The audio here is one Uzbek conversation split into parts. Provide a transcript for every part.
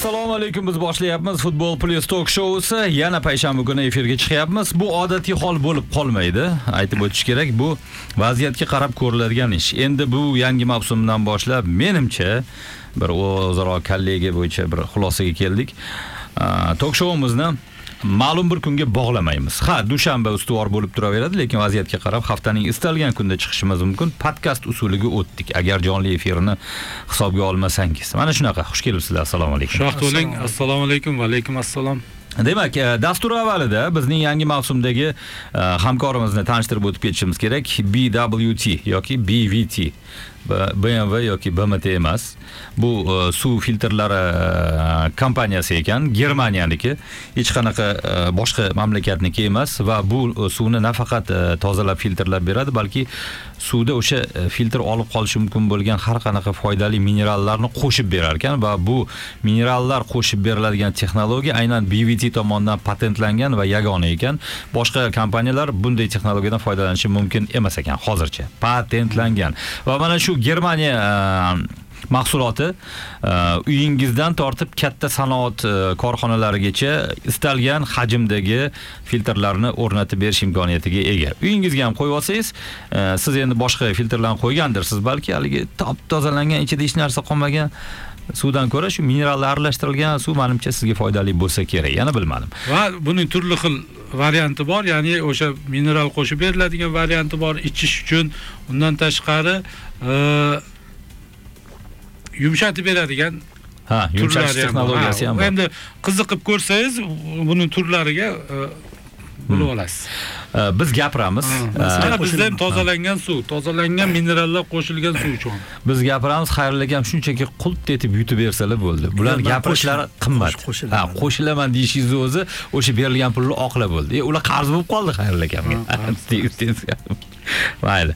Assalomu alaykum, biz boshlayapmiz Football Plus Talk Show'si. Yana payshanba kuni efirga chiqyapmiz. Bu odatiy hol bo'lib qolmaydi. Aytib o'tish kerak, bu vaziyatga qarab ko'riladigan ish. Endi bu yangi mavsumdan boshlab menimcha bir o'zaro kollega bo'yicha bir xulosaga keldik. Talk show'imizni ma'lum bir kunga bog'lamaymiz. Dushanba ustuvor bo'lib turaveradi, lekin vaziyatga qarab haftaning istalgan kunda chiqishimiz mumkin. Podkast usuliga o'tdik. Agar jonli efirni hisobga olmasangiz. Mana shunaqa. Xush kelibsizlar. Assalomu alaykum. Shoh bo'ling. Assalomu alaykum va alaykum assalom. Demak, dastur avvalida bizning yangi mavsumdagi hamkorimizni tanishtirib o'tib ketishimiz kerak. BWT yoki BVT. BMW yoki BMT emas. Bu suv filtrlari kompaniyasi ekan, Germaniyaniki. Hech qanaqa boshqa mamlakatniki emas va bu suvni nafaqat tozalab filtrlab beradi, balki suvda o'sha filtr olib qolishi mumkin bo'lgan har qanaqa foydali minerallarni qo'shib berar ekan va bu minerallar qo'shib beriladigan texnologiya aynan BVT tomonidan patentlangan va yagona ekan. Boshqa kompaniyalar bunday texnologiyadan foydalanishi mumkin emas ekan hozircha. Patentlangan. Va mana shu Germaniya mahsuloti uyingizdan tortib katta sanoat korxonalarigacha istalgan hajmdagi filtrlarni o'rnatib berish imkoniyatiga ega. Uyingizga ham qo'yib olsangiz, siz endi boshqa filtrlarni qo'ygandirsiz, balki haligi top tozalangan, ichida hech narsa qolmagan suvdan ko'ra shu minerallar aralashtirilgan suv menimcha sizga foydali bo'lsa kerak. Yana bilmadim. Va buning turli xil varianti bor, ya'ni o'sha mineral qo'shib beriladigan varianti bor ichish uchun. Undan tashqari yumshatib beradigan yumshatish texnologiyasi ham bor. Endi qiziqib ko'rsangiz, buning turlariga bilib olasiz. Biz gapiramiz. Bizda ham tozalangan suv, tozalangan minerallar qo'shilgan suv uchun. Biz gapiramiz, xayrli ham shunchaki qult etib yutib bersalar bo'ldi. Bular gapirishlari qimmat. Qo'shilaman deyishingiz o'zi o'sha berilgan pulni oqlab bo'ldi. Ular qarz bo'lib qoldi xayrli hamga. Mayli.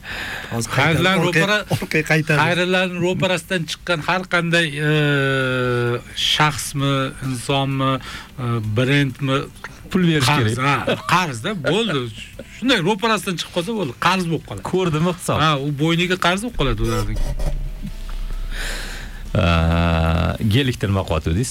Xayrlarning ro'parasidan chiqqan har qanday shaxsmi, insonmi, brendmi pul berish kerak. Qarzda bo'ldi. Shunday ro'parasidan chiqib qolsa bo'ldi, qarz bo'lib qoladi. Ko'rdimi hisob? U bo'yniga qarz bo'lib qoladi ularning. Gelikdan maqot o'dingiz?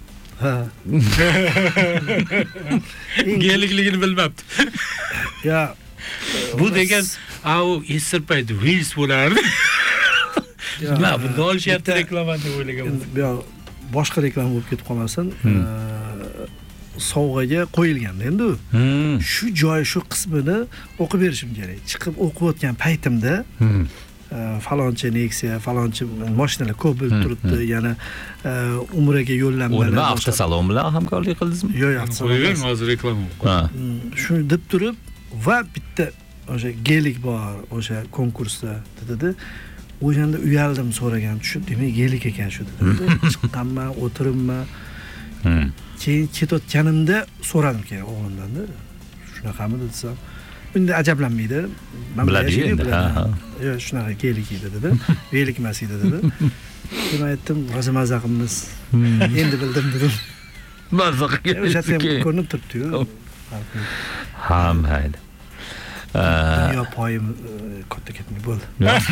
Gelikligini bilmabdi. Ya, bu degan esirpaydi Wheels bo'lardi. Nima, buni olishyapti reklama deb o'ylaganman. Yo, boshqa reklama bo'lib ketib qolmasin. Sovg'aga qo'yilganda endi shu joy, shu qismini o'qib berishim kerak. Chiqib o'qiyotgan paytimda falonchi Nexia, falonchi mashinalar ko'p bo'lib turibdi. Yana umraga yo'llanmalar. Nima avtosalon bilan hamkorlik qildingizmi? Yo'q, avtosalon. Hozir reklama. Shuni deb turib va bitta o'sha gelik bor, o'sha konkursda dedi. O'shanda uyaldim, so'ragan. Shu demak gelik ekan shu dedi. Chiqqanman, o'tiribman. Keyin ketayotganimda so'radim keyin o'g'limdan-da. Shunaqami desam, endi ajablanmaydi. Men biladi endi. Yo'q, shunaqa gelik edi dedi. Gelik emas edi dedi. Men aytdim, maza qilamiz. Endi bildim dedim. Maza qilib. O'sha ham ko'rinib turibdi-yu. Mayli. Dunyo poyim katta ketmay bo'ldi.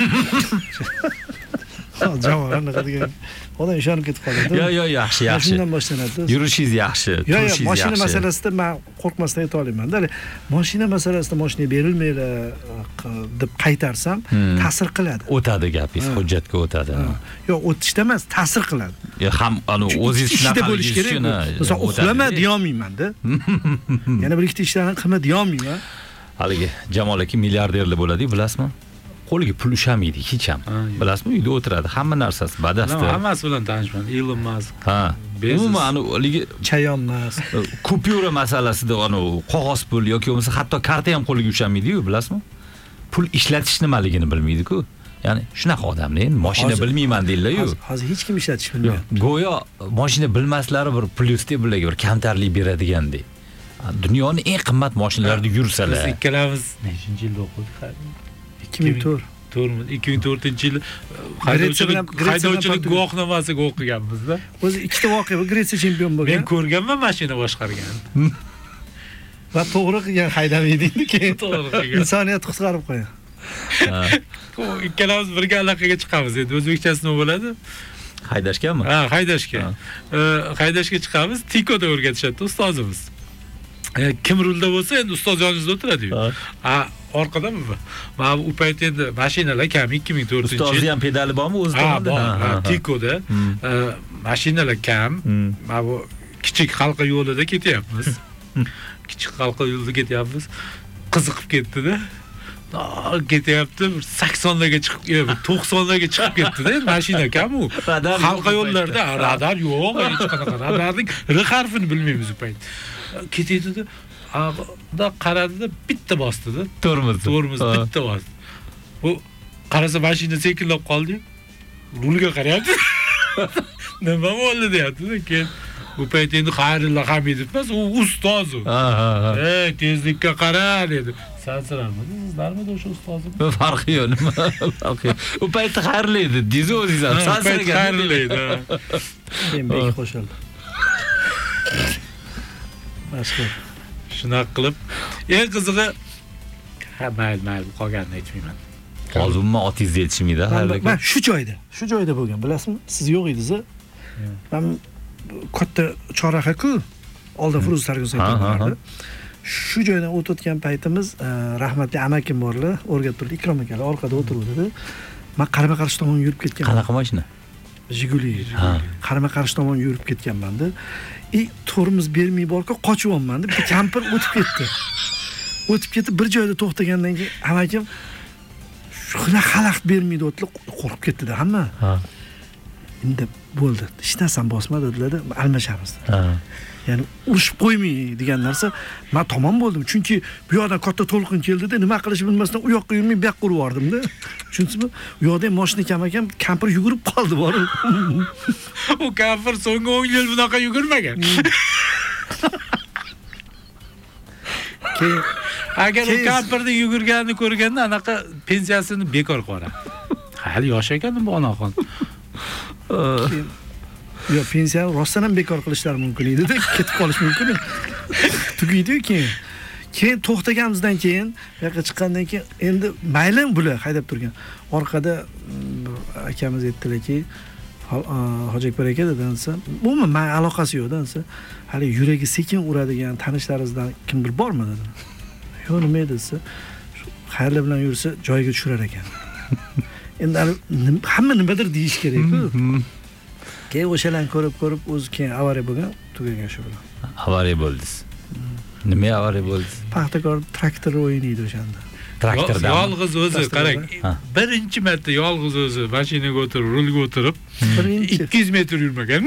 Javob degan. Odam ishonib ketib qoladi. Yo'q, yaxshi. Shundan boshlanadi. Yurishingiz yaxshi, turishingiz yaxshi. Mashina masalasida men qo'rqmasdan ayta olaman. Mashina masalasida mashina berilmaydi deb qaytarsam, ta'sir qiladi. O'tadi gapingiz, hujjatga o'tadi. Yo'q, o'tishda emas, ta'sir qiladi. Ham o'zingiz shunaqa bo'lish kerak. Masalan, uxlama deyolmayman-da. Yana bir ikkita ishlarni qilma deyolmayman. Haligi Jamol aka milliarderlar bo'ladi, bilasizmi? Qo'liga pul ushamaydi hech ham. Bilasizmi, uyda o'tiradi, hamma narsasi badasta. Hammasi bilan tanishman. Elon Musk. Umuman haligi chayonmas. Kupyura masalasida qog'oz pul yoki bo'lmasa hatto karta ham qo'liga ushamaydi-yu, bilasizmi? Pul ishlatish nimaligini bilmaydi-ku. Ya'ni shunaqa odamlar endi mashina bilmayman deydilar-yu. Hozir hech kim ishlatish bilmaydi. Go'yo mashina bilmaslari bir plyusdek bularga bir kamtarlik beradigandek. Dunyoning eng qimmat mashinalarida yursalar. Biz ikkalamiz nechinchi yilda o'qidik? 2004. 2004-yil haydovchilik guvohnomasiga o'qiganmiz-da. O'zi ikkita voqea bor, Gretsiya chempion bo'lgan. Men ko'rganman mashina boshqargan. Va to'g'ri qilgan haydamaydi keyin. To'g'ri qilgan. Insoniyat qutqarib qo'ygan. Ikkalamiz birga aloqaga chiqamiz. Endi o'zbekchasi nima bo'ladi? Haydashganmi? Ha, haydashga. Haydashga chiqamiz, tikoda o'rgatishadi ustozimiz. Kim rulda bo'lsa, endi ustoz yoningizda o'tiradi-yu. Ha, orqadami bu? Mana bu payt endi mashinalar kam 2004-yil. Ustozni ham pedali bormi o'zida? Ha, tikoda mashinalar kam. Mana bu kichik halqa yo'lida ketyapmiz. Kichik halqa yo'lida ketyapmiz. Qiziqib ketdi-da. Ketyapti, 80larga chiqib, 90larga chiqib ketdi-da, mashina kam u. Halqa yo'llarda radar yo'q, hech qanaqa radarning r harfini bilmaymiz u payt. Ketdi-da, da qaradi-da, bitta bosdi-da. Tormoz bitta bosdi. Bu qarasa mashina sekinlab qoldi. Rulga qarayapti. Nima bo'ldi deyapti-da, keyin bu payt endi Xayrilla Hamidov emas, u ustoz u. Tezlikka qara dedi. Sansirarmidingizlarmi o'sha ustozim? Farqi yo'q, nima farqi yo'q. U payt xayrli edi, dizi o'zingiz ham sansiragan. Xayrli edi. Men bek qo'shildi. Mashhur. Shunaqa qilib, eng qizig'i mayli, qolganini aytmayman. Hozir umuman otingizni yetishmaydi, xayrli. Men shu joyda bo'lgan, bilasizmi? Siz yo'q edingiz. Men katta choraqa-ku, oldin Firuz Sarguzov bordi. Shu joydan o'tayotgan paytimiz rahmatli amakim borlar, o'rgatib turdi, Ikrom akalar orqada o'tiruvdi. Men qarama-qarshi tomon yurib ketganman. Qanaqa mashina? Jiguli. Qarama-qarshi tomon yurib ketganman-da. Tormoz bermay borku, qochibman-da. Bitta kampir o'tib ketdi. Bir joyda to'xtagandan keyin amakim shuna xalaqit bermaydi o'tli qo'rqib ketdi-da hamma. Endi bo'ldi. Hech narsani bosma dedilar-da, almashamiz. Ya'ni urushib qo'ymay degan narsa men tomon bo'ldim. Chunki bu yoqdan katta to'lqin keldida, nima qilishni bilmasdan u yoqqa yurmay bu yoqqa urib yordim-da. Tushunsizmi? U yoqda ham mashina kam ekan, kampir yugurib qoldi borib. U kampir so'nggi 10 yil bunaqa yugurmagan. Agar u kampirning yugurganini ko'rganda anaqa pensiyasini bekor qiladi. Hali yosh ekan bu onaxon. Yo, pensiya rostdan ham bekor qilishlari mumkin edi-da, ketib qolish mumkin. Tugaydi keyin to'xtaganimizdan keyin, bu yoqqa chiqqandan keyin endi mayli bular haydab turgan. Orqada akamiz aytdilarki, Hoji Akbar aka degansa, umuman men aloqasi yo'q degansa, hali yuragi sekin uradigan tanishlaringizdan kimdir bormi dedim. Yo'q, nima desa, Xayrli bilan yursa joyiga tushirar ekan. Endi hamma nimadir deyish kerak-ku. Keyin o'shalarni ko'rib o'zi keyin avariya bo'lgan, tugagan shu bilan. Avariya bo'ldingiz. Nima avariya bo'ldi? Paxtakor traktor o'ynaydi o'shanda. Traktordan. Yolg'iz o'zi, qarang. Birinchi marta yolg'iz o'zi mashinaga o'tirib, rulga o'tirib, 200 metr yurmagan.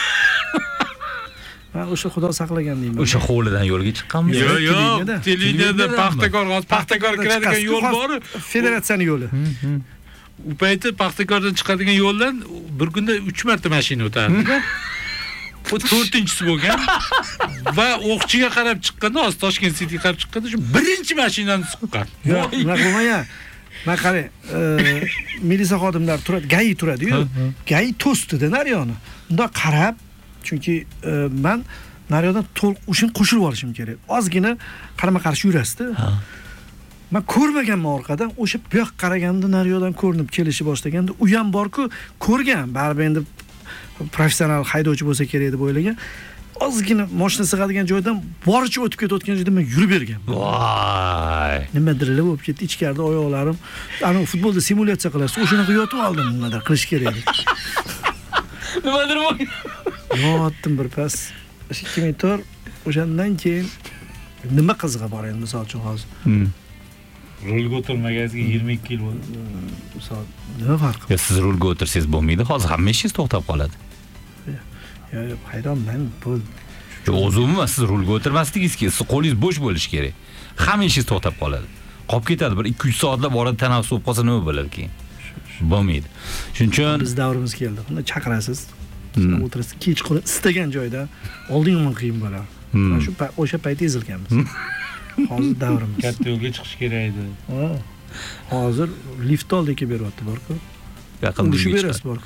Men o'sha Xudo saqlagan deyman. O'sha hovlidan yo'lga chiqqanmi? Yo'q, televideniyada Paxtakor kiradigan yo'l bor. Federatsiyaning yo'li. U payti Paxtakordan chiqadigan yo'ldan bir kunda 3 marta mashina o'tardi. Bu 4-inchisi bo'lgan. Va o'qchiga qarab chiqqanda, hozir Toshkent Cityga qarab chiqqanda shu birinchi mashinani siqqan. Yo'q, nima bo'lmagan. Men qarang, militsiya xodimlari turadi, GAI turadi-yu. GAI to'sdi-da naryoni. Unda qarab, chunki men naryodan to'liq o'shin qo'shilib olishim kerak. Ozgina qarama-qarshi yurasizda. Men ko'rmaganman orqadan, o'sha bu yoq qaraganda naryodan ko'rinib kelishi boshlaganda, u ham bor-ku, ko'rgan. Baribir endi professional haydovchi bo'lsa kerak deb o'ylagan. Ozgina mashina sig'adigan joydan boricha o'tib ketayotgan joyda men yurib bergan. Voy. Nimadirlar bo'lib ketdi, ichkarida oyoqlarim, ana futbolda simulyatsiya qilasiz, o'shanaqa yotib oldim, nimadir qilish kerak edi. Nimadir bo'lgan. Yotdim bir pas. 2004 o'shandan keyin nima qizig'i bor endi, misol uchun hozir. Rulga o'tirmaganingizga 22 yil bo'ldi. Misol, nima farqi? Ya siz rulga o'tirsangiz bo'lmaydi, hozir hamma ishingiz to'xtab qoladi. Yo'q, hayronman, bu o'zi umuman siz rulga o'tirmasligingiz kerak, siz qo'lingiz bo'sh bo'lishi kerak. Hamma ishingiz to'xtab qoladi. Qolib ketadi, bir 2-3 soatlab orada tanaffus bo'lib qolsa nima bo'ladi keyin? Bo'lmaydi. Shuning uchun biz davrimiz keldi. Unda chaqirasiz, o'tirasiz, kechqurun istagan joyda olding ham qiyin bo'ladi. Mana shu o'sha payt ezilganmiz. Hozir davrimiz. Katta yo'lga chiqish kerak edi. Hozir lift oldiki beryapti bor-ku. Yaqinda shu berasiz bor-ku.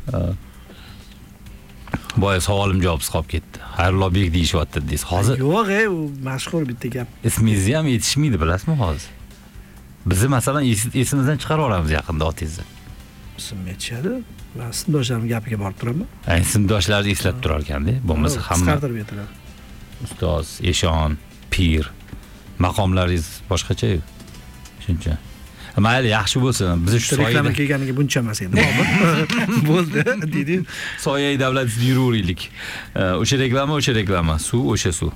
Boya savolim javobsiz qolib ketdi. Xayrulloh deyishyapti deysiz. Hozir yo'q, u mashhur bitta gap. Ismingizni ham yetishmaydi, bilasizmi hozir? Bizni masalan esimizdan chiqarib olamiz yaqinda otingizni. ismimni aytishadi. Men sinfdoshlarimning gapiga borib turaman. Sinfdoshlaringiz eslab turar ekanda. Bo'lmasa hamma qisqartirib aytiladi. ustoz, eshon, pir maqomlaringiz boshqacha-yu. Shuncha. Mayli, yaxshi bo'lsin. Biz shu reklama kelganiga buncha emas endi. Bo'ldi, deydi. Soyai davlatida yuraveraylik. O'sha reklama, suv, o'sha suv.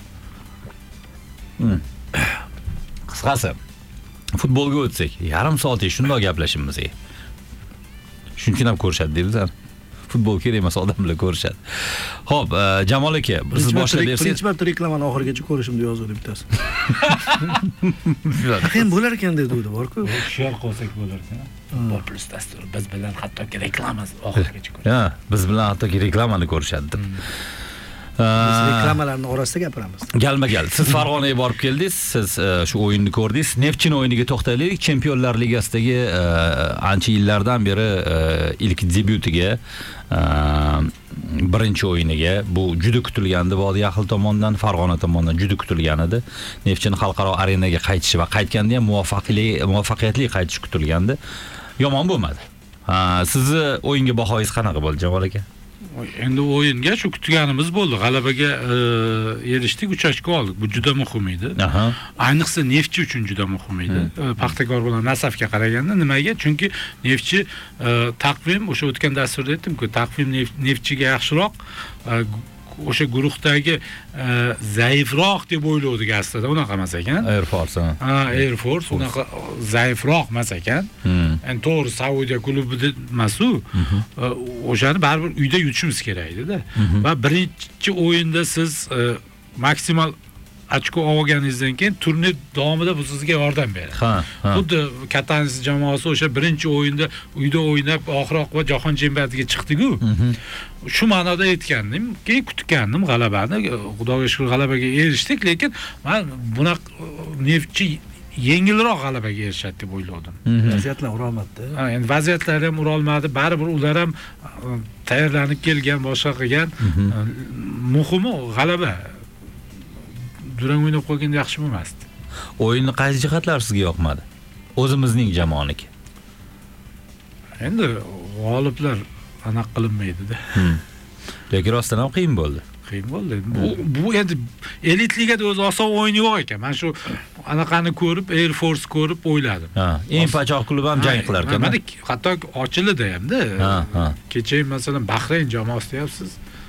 Qisqasi, futbolga o'tsak, yarim soat shundoq gaplashimiz. Shunchaki ham ko'rishadi deymiz. Futbol kerak emas, odamlar ko'rishadi. Xo'p, Jamol aka, biz boshlab bersangiz. Birinchi marta reklamani oxirigacha ko'rishimni yozuvdi bittasi. Ham bo'lar ekan dedi u bor-ku. Hushyor qolsak bo'lar ekan. Futbol plus dastur biz bilan hattoki reklama oxirigacha ko'rishadi. Ha, biz bilan hattoki reklamani ko'rishadi deb. Biz reklamalarning orasida gapiramiz. Galma-gal. Siz Farg'onaga borib keldingiz, siz shu o'yinni ko'rdingiz. Neftchini o'yiniga to'xtaylik. Chempionlar Ligasidagi ancha yillardan beri ilk debyutiga, birinchi o'yiniga bu juda kutilgandi. Vodiy Ahli tomonidan, Farg'ona tomonidan juda kutilgan edi. Neftchini xalqaro arenaga qaytishi va qaytganda ham muvaffaqiyatli qaytish kutilgandi. Yomon bo'lmadi. Sizni o'yinga bahoyingiz qanaqa bo'ldi, Jamol aka? Endi o'yinga shu kutganimiz bo'ldi. G'alabaga erishdik, 3 ochko oldik. Bu juda muhim edi. Ayniqsa Neftchi uchun juda muhim edi. Paxtakor bilan Nasafga qaraganda nimaga? Chunki Neftchi taqvim, o'sha o'tgan dasturda aytdim-ku, taqvim Neftchiga yaxshiroq, o'sha guruhdagi zaifroq deb o'ylovdik aslida, unaqa emas ekan. Air Force. Air Force unaqa zaifroq emas ekan. Endi to'g'ri Saudiya klubida emas-u. O'shani baribir uyda yutishimiz kerak edi-da. Va birinchi o'yinda siz maksimal ochko olganingizdan keyin turnir davomida bu sizga yordam beradi. Xuddi Katanis jamoasi o'sha birinchi o'yinda uyda o'ynab oxir-oqibat jahon chempionatiga chiqdi-ku. Shu ma'noda aytgandim, keyin kutgandim g'alabani. Xudoga shukr g'alabaga erishdik, lekin men bunaqa Neftchi yengilroq g'alabaga erishadi deb o'yladim. Vaziyatlar urolmadi. Endi vaziyatlar ham urolmadi, baribir ular ham tayyorlanib kelgan, boshqa qilgan. Muhimi g'alaba. Durang o'ynab qolganda yaxshi bo'lmasdi. O'yinning qaysi jihatlari sizga yoqmadi? O'zimizning jamoaniki. Endi g'oliblar aniq qilinmaydi-da. Lekin rostdan ham qiyin bo'ldi. Qiyin bo'ldi. Bu endi elit ligada o'zi oson o'yin yo'q ekan. Men shu anaqani ko'rib, Air Force ko'rib o'yladim. Eng pachoq klub ham jang qilar ekan. Mana hatto ochildi hamda. Kecha masalan Bahrayn jamoasi deyapsiz.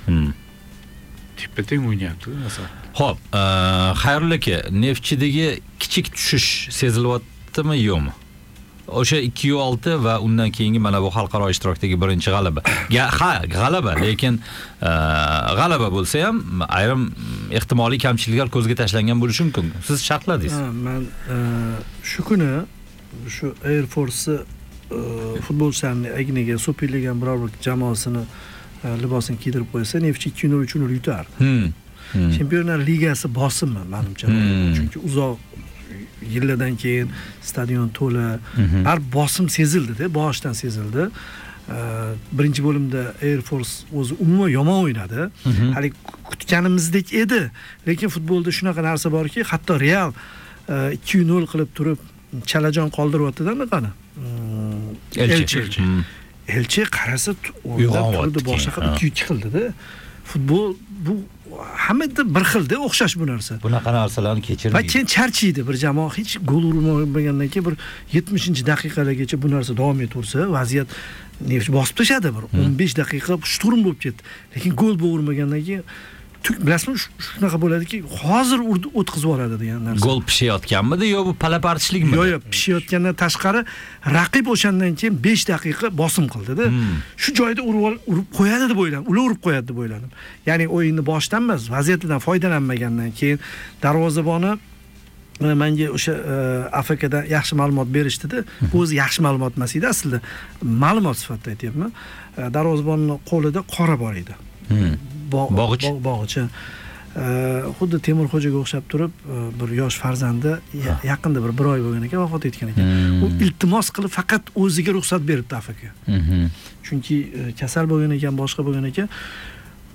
Tepateng o'ynayapti masalan. Xo'p, Xayrullo aka, Neftchidagi kichik tushish sezilyaptimi, yo'qmi? O'sha 2-6 va undan keyingi mana bu xalqaro ishtirokdagi birinchi g'alaba. G'alaba, lekin g'alaba bo'lsa ham ayrim ehtimoliy kamchiliklar ko'zga tashlangan bo'lishi mumkin. Siz sharhladingiz. Men shu kuni shu Air Force futbolchilarning agniga Superliga biror bir jamoasini libosini kiydirib qo'ysa, Neftchi 2-0 3-0 yutar. Chempionlar Ligasi bosimi menimcha. Chunki uzoq yillardan keyin stadion to'la, har bosim sezildi-da, boshidan sezildi. Birinchi bo'limda Air Force o'zi umuman yomon o'ynadi. Hali kutganimizdek edi, lekin futbolda shunaqa narsa borki, hatto Real 2-0 qilib turib chalajon qoldiryapti-da, qani. Elchi qarasa o'ynab boshqa 2-2 qildi-da. Futbol bu hammada bir xilda, o'xshash bu narsa. Bunaqa narsalarni kechirmaydi. Va keyin charchiydi bir jamoa, hech gol urmagandan keyin bir 70-daqiqalargacha bu narsa davom etaversa, vaziyat Neftchi bosib tashadi, bir 15 daqiqa shturm bo'lib ketdi. Lekin gol bo'lmagandan keyin bilasizmi, shunaqa bo'ladiki, hozir o'tkazib yuboradi degan narsa. Gol pishayotganmidi yo bu palapartishlikmi? Yo'q, pishayotgandan tashqari raqib o'shandan keyin 5 daqiqa bosim qildi-da. Shu joyda urib qo'yadi deb o'yladim. Ular urib qo'yadi deb o'yladim. Ya'ni o'yinni boshdan emas, vaziyatidan foydalanmagandan keyin darvozaboni menga o'sha AFKdan yaxshi ma'lumot berishdi-da. O'zi yaxshi ma'lumot emas edi aslida. Ma'lumot sifatida aytyapman. Darvozabonning qo'lida qora bor edi. Bog'ichi. Xuddi Temurxo'jaga o'xshab turib, bir yosh farzandi yaqinda bir oy bo'lgan ekan, vafot etgan ekan. U iltimos qilib faqat o'ziga ruxsat beribdi AFK. Chunki kasal bo'lgan ekan, boshqa bo'lgan ekan.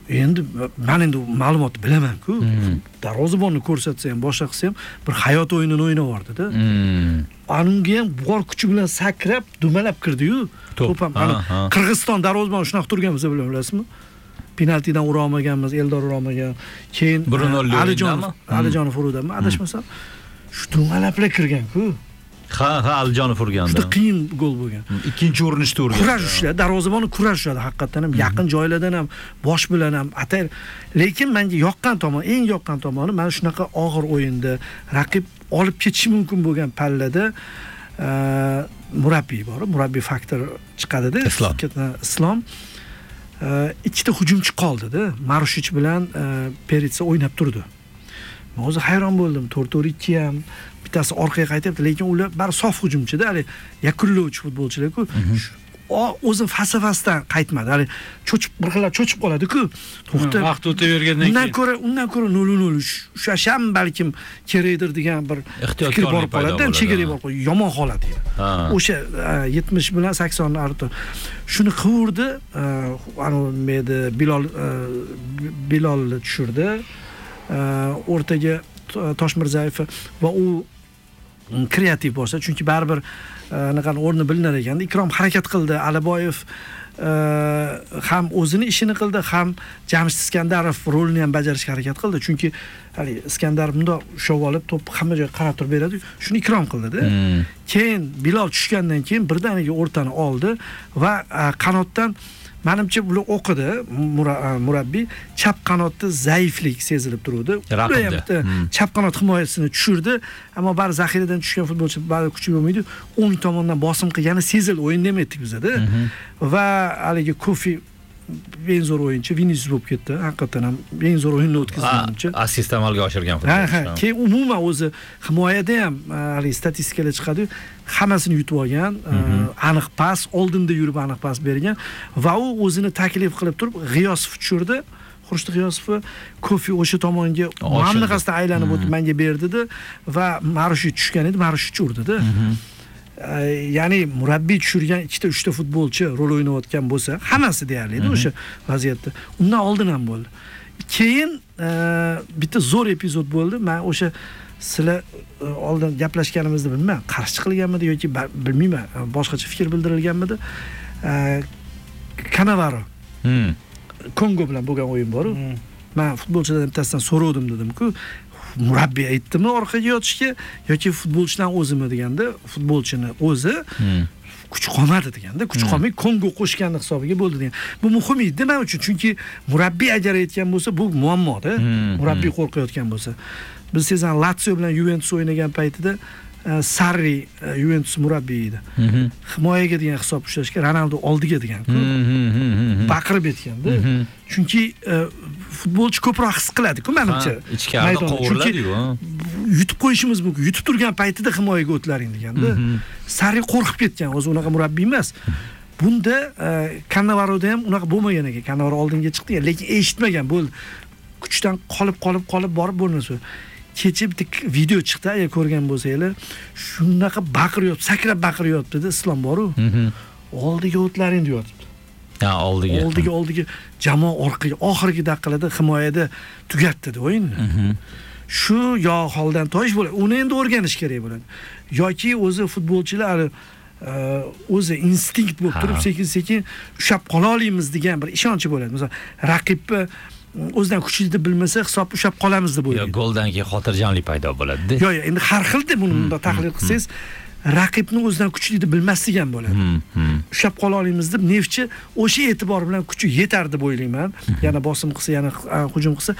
endi men endi ma'lumotni bilaman-ku. Darvozabonni ko'rsatsa ham, boshqa qilsa ham bir hayot o'yinini o'ynayapti-da. Anunga ham bor kuchi bilan sakrab, dumalab kirdi-yu. To'p ham Qirg'iziston darvozaboni shunaqa turgan biz bilasizmi? Penaltidan ura olmaganmiz, Eldor ura olmagan. Keyin Alijonov urganmi? Adashmasam, shu dumalablar kirgan-ku. Ha, Alijonov urganda. Juda qiyin gol bo'lgan. Ikkinchi urinishda urgan. Kurash ushladi, darvozabonni kurash ushladi haqiqatan ham, yaqin joylardan ham, bosh bilan ham atay. Lekin menga eng yoqqan tomoni mana shunaqa og'ir o'yinda raqib olib ketishi mumkin bo'lgan pallada murabbiy bor, murabbiy faktor chiqadi-da. Islom ikkita hujumchi qoldi-da. Marushich bilan Peritsa o'ynab turdi. Men o'zi hayron bo'ldim. 4-4-2 ham bittasi orqaga qaytyapti, lekin ular bari sof hujumchida, hali yakunlovchi futbolchilar-ku. O'zi falsafasidan qaytmadi. Hali cho'chib qoladi-ku. To'xtab vaqt o'tavergandan keyin undan ko'ra 0-0 ushasham balkim kerakdir degan bir fikr borib qoladi-da, chegaraga borib qoladi. Yomon holat edi. O'sha 70 bilan 80 arti. Shuni quvurdi, Bilolni tushirdi. O'rtaga Toshmirzayev va u kreativ bo'lsa, chunki baribir anaqa o'rni bilinar ekanda. Ikrom harakat qildi. Aliboyev ham o'zini ishini qildi, ham Jamshid Iskandarov rolini ham bajarishga harakat qildi. Chunki hali Iskandarov bundoq ushlab olib, to'pni hamma joyga qarab turib beradi. Shuni Ikrom qildi-da. Keyin Bilol tushgandan keyin birdaniga o'rtani oldi va qanotdan menimcha bular o'qidi murabbiy, chap qanotda zaiflik sezilib turdi. Chap qanot himoyasini tushirdi, ammo bari zaxiradan tushgan futbolchi bari kuchi bo'lmaydi. O'ng tomondan bosim qilgani sezildi, o'yin demaydik bizda-da. Va haligi Kofi eng zo'r o'yinchi Vinicius bo'lib ketdi. Haqiqatan ham eng zo'r o'yinni o'tkazdi menimcha. Assist amalga oshirgan futbolchi. Keyin umuman o'zi himoyada ham hali statistikalar chiqadi. Hammasini yutib olgan, aniq pas, oldinda yurib aniq pas bergan va u o'zini taklif qilib turib G'iyosov tushirdi. Xurshid G'iyosov Kofi o'sha tomonga mamlaqasidan aylanib o'tib menga berdi-da va Marushich tushgan edi, Marushich urdi-da. Ya'ni murabbiy tushirgan 2-3 futbolchi rol o'ynayotgan bo'lsa, hammasi deyarli o'sha vaziyatda. Undan oldin ham bo'ldi. Keyin bitta zo'r epizod bo'ldi. Men o'sha sizlar oldin gaplashganimizni bilmayman, qarshi chiqilganmidi yoki bilmayman, boshqacha fikr bildirilganmidi. Kanavaro Kongo bilan bo'lgan o'yin bor-ku. Men futbolchilardan bittasidan so'rovdim, dedim-ku, murabbiy aytdimi orqaga yotishga yoki futbolchidan o'zimi deganda, futbolchini o'zi kuch qolmadi deganda, kuch qolmay Kongo qo'shgani hisobiga bo'ldi degan. Bu muhim edi men uchun, chunki murabbiy agar aytgan bo'lsa, bu muammo-da. Murabbiy qo'rqayotgan bo'lsa. Biz sezan Lazio bilan Juventus o'ynagan paytida Sarri Juventus murabbiyi edi. Himoyaga degan hisob ushlashga, Ronaldo oldiga degan-ku. Baqirib aytganda. Chunki futbolchi ko'proq his qiladi-ku, menimcha. Ichkarida qovuriladi-ku. Yutib qo'yishimiz mumkin. Yutib turgan paytida himoyaga o'tlaring deganda. Sarri qo'rqib ketgan, o'zi unaqa murabbiy emas. Bunda Cannavaroda ham unaqa bo'lmagan ekan. Cannavaro oldinga chiqdi, lekin eshitmagan bo'ldi. Kuchdan qolib borib bo'lmasa. Kecha bitta video chiqdi, agar ko'rgan bo'lsanglar, shunaqa baqiryapti, sakrab baqiryapti-da, Islom bor-ku. Oldiga o'tlaring deyapti. Ha, oldiga jamoa orqaga oxirgi daqiqalarda himoyada tugatdi o'yinni. Shu yo holdan toyish bo'ladi. Uni endi o'rganish kerak bo'ladi. Yoki o'zi futbolchilar o'zi instinkt bo'lib turib, sekin-sekin ushab qola olamiz degan bir ishonchi bo'ladi. Masalan, raqibni o'zidan kuchli deb bilmasa, hisob ushab qolamiz deb o'ylaydi. Yo, goldan keyin xotirjamlik paydo bo'ladi-da. Yo, endi har xilda buni bunda tahlil qilsangiz, raqibni o'zidan kuchli deb bilmaslik ham bo'ladi. Ushab qola olamiz deb Neftchi o'sha e'tibor bilan kuchi yetar deb o'ylayman. Yana bosim qilsa, yana hujum qilsa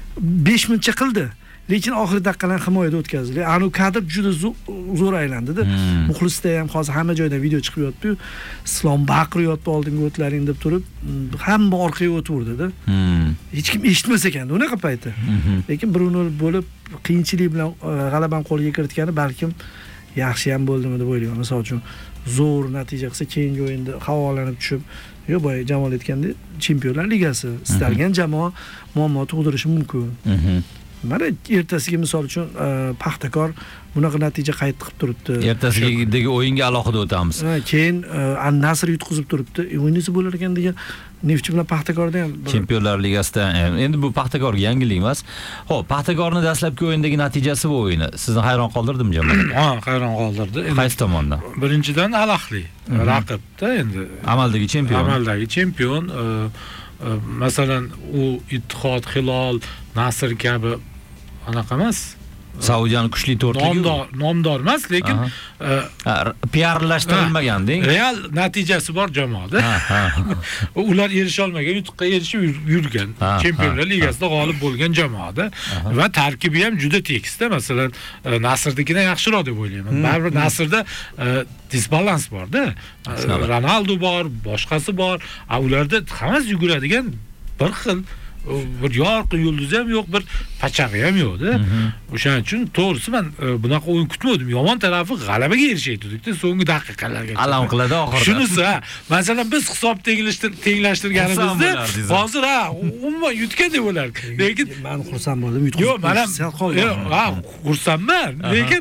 5 minutcha qildi. Lekin oxirgi daqiqalarni himoyada o'tkazdi. Anu kadr juda zo'r aylandi-da. Muxlisda ham hozir hamma joyda video chiqib yotdi-yu. Islom baqiryapti, oldinga o'tlaring deb turib, hamma orqaga o'tverdi-da. Hech kim eshitmas ekan unaqa paytda. Lekin 1-0 bo'lib, qiyinchilik bilan g'alabani qo'lga kiritgani balkim yaxshi ham bo'ldimi deb o'ylayman. Masalan uchun zo'r natija qilsa, keyingi o'yinda havolanib tushib, yo boya Jamol aytgandek, Chempionlar Ligasi istalgan jamoa muammo tug'dirishi mumkin. Mana ertasiga misol uchun Paxtakor bunaqa natija qayd qilib turibdi. Ertasidagi o'yinga alohida o'tamiz. Keyin An-Nasr yutqizib turibdi. O'yinisi bo'lar ekan degan Neftchi bilan Paxtakorda ham Chempionlar Ligasida endi bu Paxtakorga yangilik emas. Xo'p, Paxtakorning dastlabki o'yindagi natijasi bu o'yini sizni hayron qoldirdimi Jamol? Ha, hayron qoldirdi. Qaysi tomondan? Birinchidan Al-Ahli raqibda endi Amaldagi chempion. amaldagi chempion. Masalan, u Ittihod, Hilol, Nasr kabi anaqa emas. Saudiyaning kuchli to'rtligi. Nomdor emas, lekin PR-lashtirilmagan deng. real natijasi bor jamoada. Ular erisha olmagan, yutuqqa erishib yurgan. Chempionlar Ligasida g'olib bo'lgan jamoada va tarkibi ham juda tekisda. Masalan, Nasrnikidan yaxshiroq deb o'ylayman. Baribir Nasrda disbalans bor-da. Ronaldo bor, boshqasi bor. Ularda hammasi yuguradigan bir xil bir yorqin yulduzi ham yo'q, bir pachag'i ham yo'q-da. O'shaning uchun to'g'risi men bunaqa o'yin kutmadim. Yomon tarafi g'alabaga erishaydik-da so'nggi daqiqalargacha. Alam qiladi oxirida. Shunisi, masalan biz hisob tenglashtirganimizda hozir umuman yutgan deb bo'lar. Lekin men xursand bo'ldim, yutqizib. Yo'q, men ham xursandman, lekin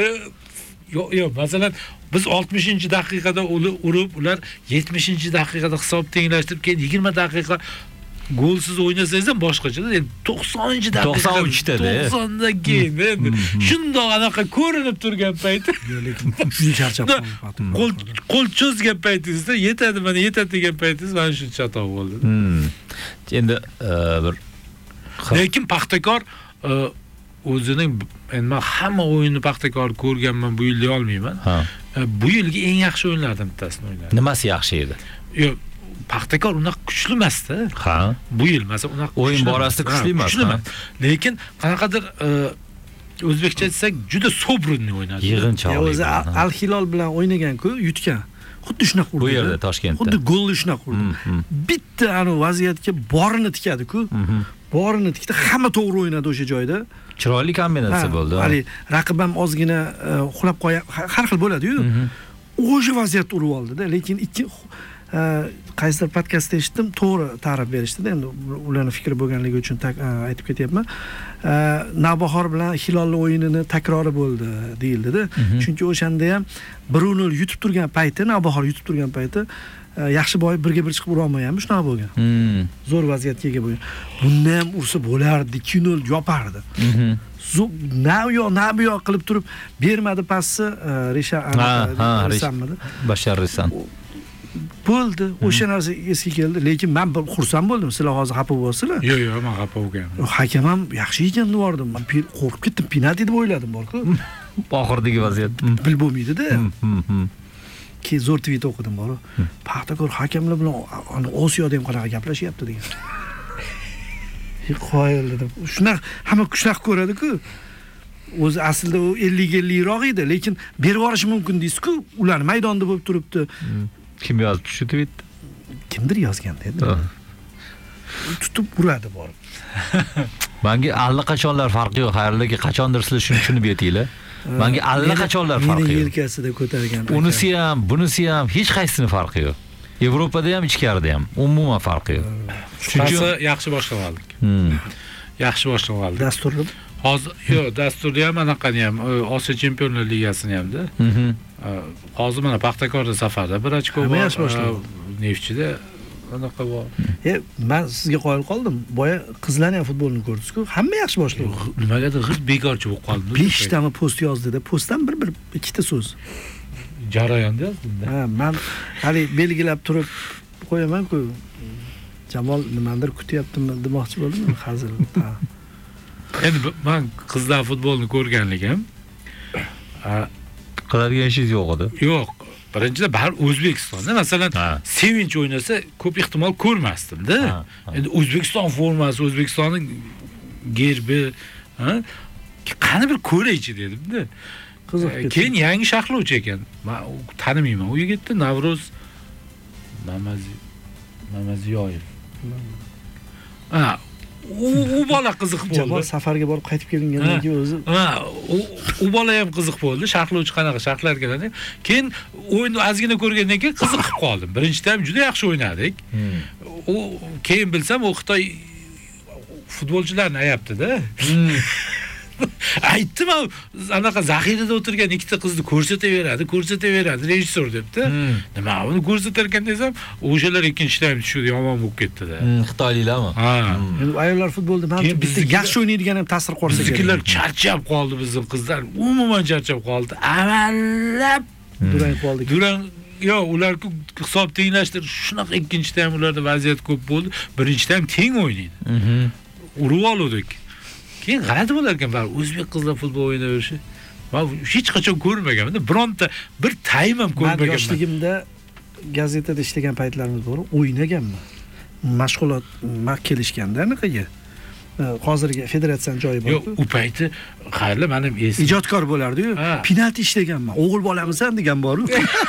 yo'q, masalan biz 60-daqiqada urib, ular 70-daqiqada hisob tenglashtirib, keyin 20 daqiqa golsiz o'ynasangiz ham boshqacha. Endi 90-daqiqa 93 da. 90dan keyin endi shundoq anaqa ko'rinib turgan payti. Lekin juda charchab qoldim. Qo'l cho'zgan paytingizda yetadi, mana yetadi degan paytingiz mana shu chatoq bo'ldi. Endi bir lekin Paxtakor o'zining endi men hamma o'yinni Paxtakor ko'rganman bu yil deya olmayman. Bu yilgi eng yaxshi o'yinlardan bittasini o'ynadi. Nimasi yaxshi edi? Yo'q, Paxtakor unaqa kuchli emas-da. Ha. Bu yil masalan unaqa o'yin borasida kuchli emas. Lekin qanaqadir o'zbekcha aytsak juda sobrinni o'ynadi. Yig'inchoq. O'zi Al-Hilol bilan o'ynagan-ku, yutgan. Xuddi shunaqa urdi. Bu yerda Toshkentda. Xuddi golli shunaqa urdi. Bitta vaziyatga borini tikadi-ku. Borini tikdi, hamma to'g'ri o'ynadi o'sha joyda. Chiroyli kombinatsiya bo'ldi. Hali raqib ham ozgina uxlab har xil bo'ladi-yu. O'sha vaziyatda urib oldi-da, lekin qaysidir podkastda eshitdim, to'g'ri ta'rif berishdi-da, endi ularning fikri bo'lganligi uchun aytib ketyapman. Navbahor bilan Hilolning o'yinini takrori bo'ldi deyildi-da. Chunki o'shanda ham 1-0 yutib turgan payti, Navbahor yutib turgan payti Yaxshiboy birga bir chiqib ura olmaganmi, shunaqa bo'lgan. Zo'r vaziyatga ega bo'lgan. Bunda ham ursa bo'lardi, 2-0 yopardi. Na bu yoq qilib turib bermadi pasni Risanmidi? Bashar Risan. Bo'ldi, o'sha narsa esga keldi, lekin men xursand bo'ldim. Sizlar hozir xafa bo'lsizlar? Yo'q, men xafa bo'lganman. Hakam ham yaxshi ekan devordim. Men qo'rqib ketdim, penalti deb o'yladim bor-ku. Oxirdagi vaziyat. Bil bo'lmaydi-da. Keyin zo'r tweet o'qidim bor. Paxtakor hakamlar bilan Osiyoda ham qanaqa gaplashyapti degan. Qoyil dedim. Shunaqa hamma kuchlar ko'radi-ku. O'zi aslida u 50-50 roq edi, lekin berib yuborish mumkin deysiz-ku. Ular maydonda bo'lib turibdi. Kim yozdi shu tweet? Kimdir yozgan dedi. Tutib uradi borib. Menga allaqachonlar farqi yo'q. Xayrligi qachondir sizlar shuni tushunib yetinglar. Menga allaqachonlar farqi yo'q. Meni yelkasida ko'targan. Unisi ham, bunisi ham hech qaysini farqi yo'q. Yevropada ham, ichkarida ham umuman farqi yo'q. Shuncha yaxshi boshlab oldik. Yaxshi boshlab oldik. Dasturni hozir yo'q, dasturni ham anaqani ham, Osiyo Chempionlar Ligasini ham-da. Hozir mana Paxtakorda safarda 1 ochko bor. Neftchida anaqa bor. Men sizga qoyil qoldim. Boya qizlarning ham futbolni ko'rdingiz-ku, hamma yaxshi boshladi. Nimagadir g'irt bekorchi bo'lib qoldi. 5 tami post yozdida, postdan bir ikkita so'z. Jarayonda yozdimda. Men hali belgilab turib qo'yaman-ku. Jamol nimadir kutyaptimi demoqchi bo'ldim, hazil. Endi men qizlar futbolni ko'rganligim qiladigan ishingiz yo'q edi. Yo'q. Birinchidan bar O'zbekistonda masalan Sevinch o'ynasa ko'p ehtimol ko'rmasdim-da. Endi O'zbekiston formasi, O'zbekistonning gerbi, qani bir ko'raychi dedim-da. Qiziq. Keyin yangi sharhlovchi ekan. Men tanimayman. U yigitni Navro'z Mamaziyoyev. U bola qiziq bo'ldi. Jamol safarga borib qaytib kelingandan keyin o'zi. U bola ham qiziq bo'ldi. Sharhlovchi qanaqa sharhlar keladi. Keyin o'yinni ozgina ko'rgandan keyin qiziqib qoldim. Birinchi taym juda yaxshi o'ynadik. U keyin bilsam u Xitoy futbolchilarini ayapti-da. aytdim, anaqa zaxirada o'tirgan ikkita qizni ko'rsataveradi rejissor debdi. Nima, uni ko'rsatar ekan desam, o'shalar ikkinchi taym tushdi, yomon bo'lib ketdi-da. Xitoyliklarmi? Ha. Endi ayollar futbolda mana bitta yaxshi o'ynaydigan ham ta'sir ko'rsatgan. Biznikilar charchab qoldi, bizning qizlar umuman charchab qoldi. Amallab durang qoldi. Yo'q, ular hisob tenglashtirib, shunaqa ikkinchi taym ularda vaziyat ko'p bo'ldi. Birinchi taym teng o'ynaydi. Urib oldik. Keyin g'alati bo'lar ekan, bari o'zbek qizlar futbol o'ynayverishi. Men hech qachon ko'rmaganman. Bironta bir taym ham ko'rmaganman. Men yoshligimda gazetada ishlagan paytlarimiz bor, o'ynaganman. Mashg'ulot kelishganda anaqaga. Hozirgi federatsiyaning joyi bor. Yo'q, u payti qayerlar mening esim. Ijodkor bo'lardi-yu. Penalti ishlaganman. O'g'il bolamisan degan bor-ku.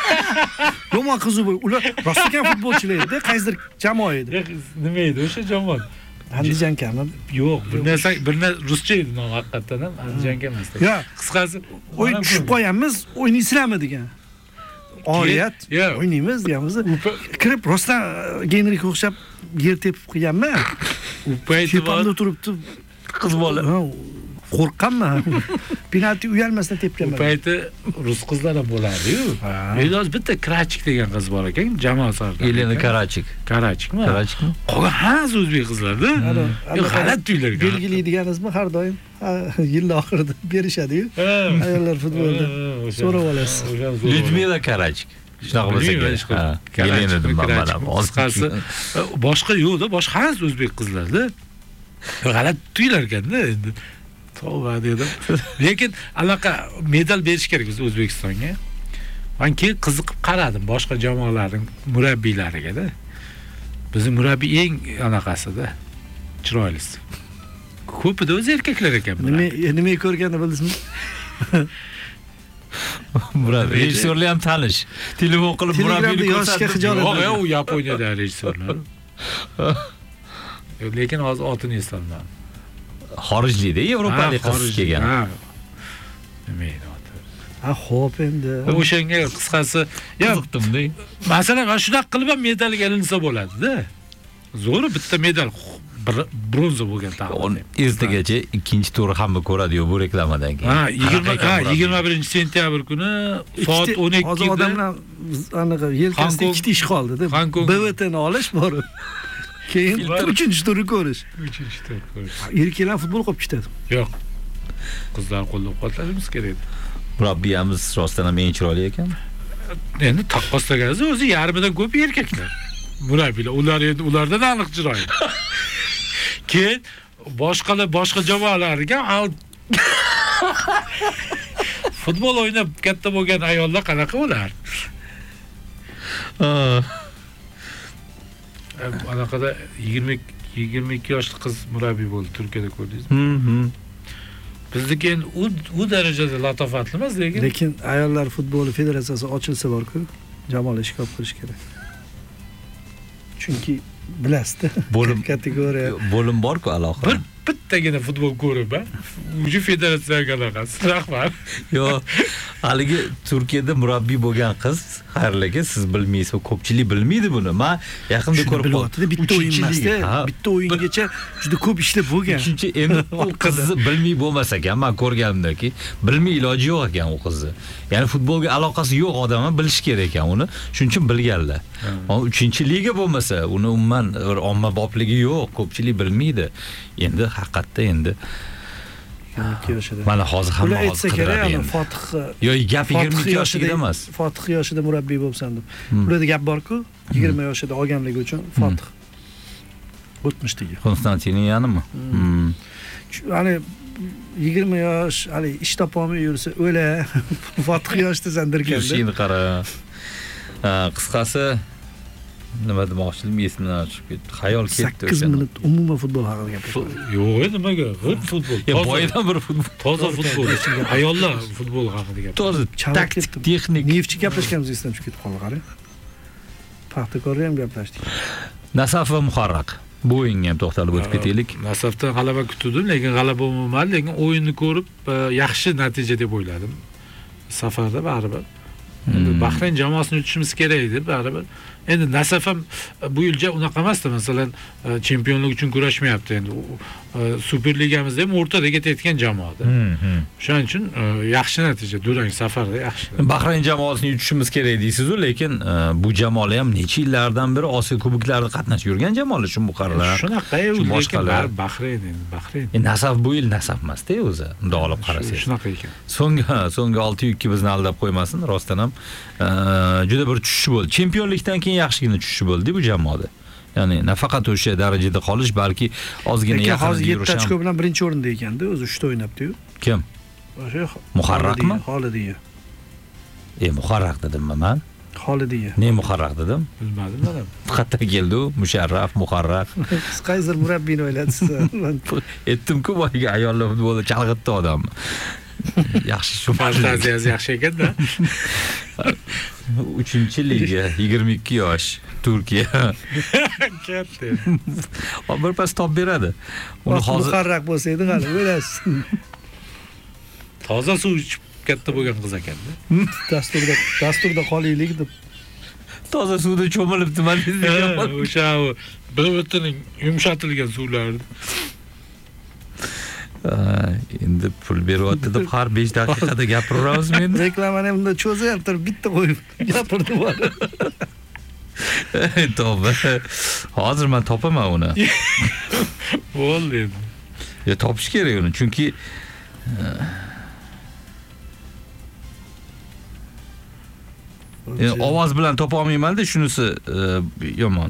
Yomon qiz ular rostdan futbolchilar edi, qaysidir jamoa edi. Nima edi o'sha jamoa? Andijon kami? Yo'q, bir narsa ruscha edi, haqiqatan ham Andijon emas. Yo'q, qisqasi o'yin tushib qo'yamiz, o'ynaysizlarmi degan. Oriyat, o'ynaymiz deganmiz. Kirib rostdan Genrik o'xshab yer tepib qo'yganman. U payti bor. turibdi. Qiz bola. Qo'rqqanman. Penalti uyalmasdan tepganman. U payti rus qizlar ham bo'lardi-yu. Me'los bitta Krachik degan qiz bor ekan, jamoa sarda. Elena Karachik. Karachikmi? Qolgan hamma o'zbek qizlarda. G'alati tuylar. Belgilaydiganizmi har doim yil oxirida berishadi-yu. Ayollar futbolda so'rab olasiz. Lyudmila Karachik. Shunaqa bo'lsa kerak. Elena dedim mana. Qisqasi boshqa yo'qda, boshqa hamma o'zbek qizlarda. G'alati tuylar ekanda endi. Tavba dedim. Lekin anaqa medal berish kerak biz O'zbekistonga. Men keyin qiziqib qaradim boshqa jamoalarning murabbiylariga-da. Bizning murabbiy eng anaqasida, chiroylisi. Ko'pida o'z erkaklar ekan. Nima ko'rganini bildingizmi? Murabbiy rejissyorlar ham tanish. Telefon qilib murabbiyni yoshga xijolat. Yo'q, u Yaponiyada rejissyorlar. Lekin hozir otini eslolmadim. Xorijlikda, Yevropalik qiz kelgan. Nima edi oti? Xo'p endi. O'shanga qisqasi, qiziqdim-da. Masalan, mana shunday qilib ham medalga ilinsa bo'ladida. Zo'r bitta medal bronza bo'lgan taqdim. Ertagacha ikkinchi turi hamma ko'radi-yu bu reklamadan keyin. 21 sentyabr kuni soat 12 da. Hozir odamlar anaqa yelkasida ikkita ish qoldi-da. BVTni olish bor. Keyin uchinchi turni ko'rish. Erkaklar futbol qilib ketadi. Yo'q. Qizlar qo'llab-quvvatlashimiz kerak. Murabbiyamiz rostdan ham eng chiroyli ekan. Endi taqqoslagansiz o'zi yarmidan ko'p erkaklar. Murabbiylar, ular endi ulardan aniq chiroyli. Keyin boshqa jamoalarga futbol o'ynab katta bo'lgan ayollar qanaqa bo'lar? Anaqada 22 yoshli qiz murabbiy bo'ldi, Turkiyada ko'rdingizmi? Bizniki endi u darajada latofatli emas, lekin ayollar futboli federatsiyasi ochilsa bor-ku, jamoalar ishga olib kirish kerak. Chunki bilasizda, kategoriya bo'lim bor-ku alohida. Bittagina futbol ko'rib, o'sha federatsiyaga qanaqasi. Rahmat. Yo'q, haligi Turkiyada murabbiy bo'lgan qiz, xayrligi siz bilmaysiz, ko'pchilik bilmaydi buni. Men yaqinda ko'rib qoldim. Bitta o'yin emasda, bitta o'yingacha juda ko'p ishlab bo'lgan. Chunki endi u qizni bilmay bo'lmas ekan, men ko'rganimdaki, bilmay iloji yo'q ekan u qizni. Ya'ni futbolga aloqasi yo'q odamni bilish kerak ekan uni. Shuning uchun bilganlar. 3-liga bo'lmasa, uni umuman ommabopligi yo'q, ko'pchilik bilmaydi. Endi haqiqatda endi mana hozir hamma hozir qidiradi. Fotih yo'q, gap 22 yoshida emas. Fotih yoshida murabbiy bo'lsan deb. Ularda gap bor-ku, 20 yoshida olganligi uchun Fotih o'tmishdagi. Konstantinyanimi? Hani 20 yosh, hali ish topolmay yursa, o'la Fotih yoshda sandirganda. Shuni qara. Qisqasi nima demoqchidim, esimdan chiqib ketdi. Xayol ketdi o'sha. 8 minut umuman futbol haqida gapirdik. Yo'q, nimaga? Futbol. Boydan bir futbol. Toza futbol. Ayollar futbol haqida gapirdik. Toza taktik, texnik. Neftchi gaplashganimiz esdan chiqib ketib qoldi, qarang. Paxtakorda ham gaplashdik. Nasaf va Muharraq. Bu o'yinga ham to'xtalib o'tib ketaylik. Nasafdan g'alaba kutdim, lekin g'alaba bo'lmadi, lekin o'yinni ko'rib yaxshi natija deb o'yladim. Safarda baribir Endi Bahrayn jamoasini yutishimiz kerak edi, baribir. Endi Nasaf ham bu yilcha unaqa emasdi, masalan, chempionlik uchun kurashmayapti endi. Superligamizda ham o'rtada ketayotgan jamoada. Shuning uchun yaxshi natija, durang safarda yaxshi. Bahrayn jamoasini yutishimiz kerak deysiz-ku, lekin bu jamoalar ham necha yillardan beri Osiyo kuboklarida qatnashib yurgan jamoalar, shu muqarrar. Shunaqa-yu, lekin boshqalar. Bahrayn endi, Bahrayn. Nasaf bu yil Nasaf emas-da o'zi, unda olib qarasangiz. Shunaqa ekan. So'nggi 6-2 bizni aldab qo'ymasin, rostdan ham juda bir tushish bo'ldi. Chempionlikdan keyin yaxshigina tushish bo'ldi bu jamoada. Ya'ni nafaqat o'sha darajada qolish, balki ozgina Lekin yaqinda hozir 7 yurish ochko ham. bilan birinchi o'rinda ekanda, o'zi 3 ta o'ynabdi-yu. Kim? O'sha Muharraqmi? Xolidiy. Muharraq dedimmi men? Xolidiy. Ne Muharraq dedim? Bilmadim men. Qayerdan keldi u? Musharraf, Muharraq. Siz qaysi murabbiyni o'yladingiz? Aytdim-ku, boyga ayollar futbolda chalg'itdi odamni. Yaxshi shu Fantaziyasi yaxshi ekan-da. 3-liga, 22 yosh, Turkiya. Katta. Bir pas top beradi. Uni hozir Muharraq bo'lsa edi, hali o'ylasiz. Toza suv ichib katta bo'lgan qiz ekan-da. Dasturda qolaylik deb. toza suvda cho'milibdi-man degan. O'sha bir o'tining yumshatilgan suvlari. Endi pul beryapti deb har 5 daqiqada gapiraveramiz men. Reklamani ham bunda cho'zyapti, bitta qo'yib gapirdi bor. To'g'ri. Hozir men topaman uni. Bo'ldi endi. Ya topish kerak uni, chunki ovoz bilan topa olmayman-da, shunisi yomon.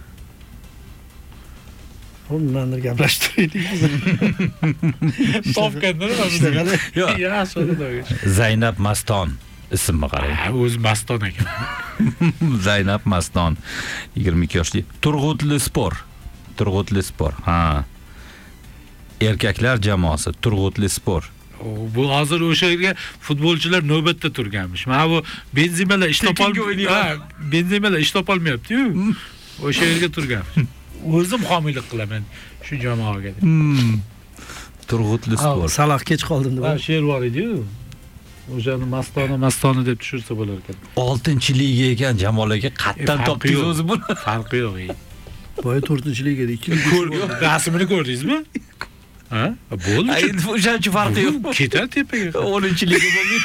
Nimadir gaplashtiraylik biz. Topganda nima biz? Yo'q. Yaxshi o'rnadik. Zaynab Maston ismini qarang. O'zi Maston ekan. Zaynab Maston 22 yoshli. Turg'utli spor. Ha. Erkaklar jamoasi Turg'utli spor. Bu hozir o'sha yerga futbolchilar navbatda turganmish. Mana bu Benzemalar ish topolmayapti-yu. O'sha yerga turgan. O'zim homiylik qilaman shu jamoaga. Turg'utli spor. Saloh kech qoldin deb. Ha, she'r bor edi-yu. O'shani Mastona deb tushirsa bo'lar ekan. 6-liga ekan jamoalarga qatdan topdingiz o'zi buni. Farqi yo'q. Boya 4-ligada 2 Rasmini ko'rdingizmi? Ha? Bo'ldi. Endi o'shancha farqi yo'q. Ketadi tepaga. 10-liga bo'ldi.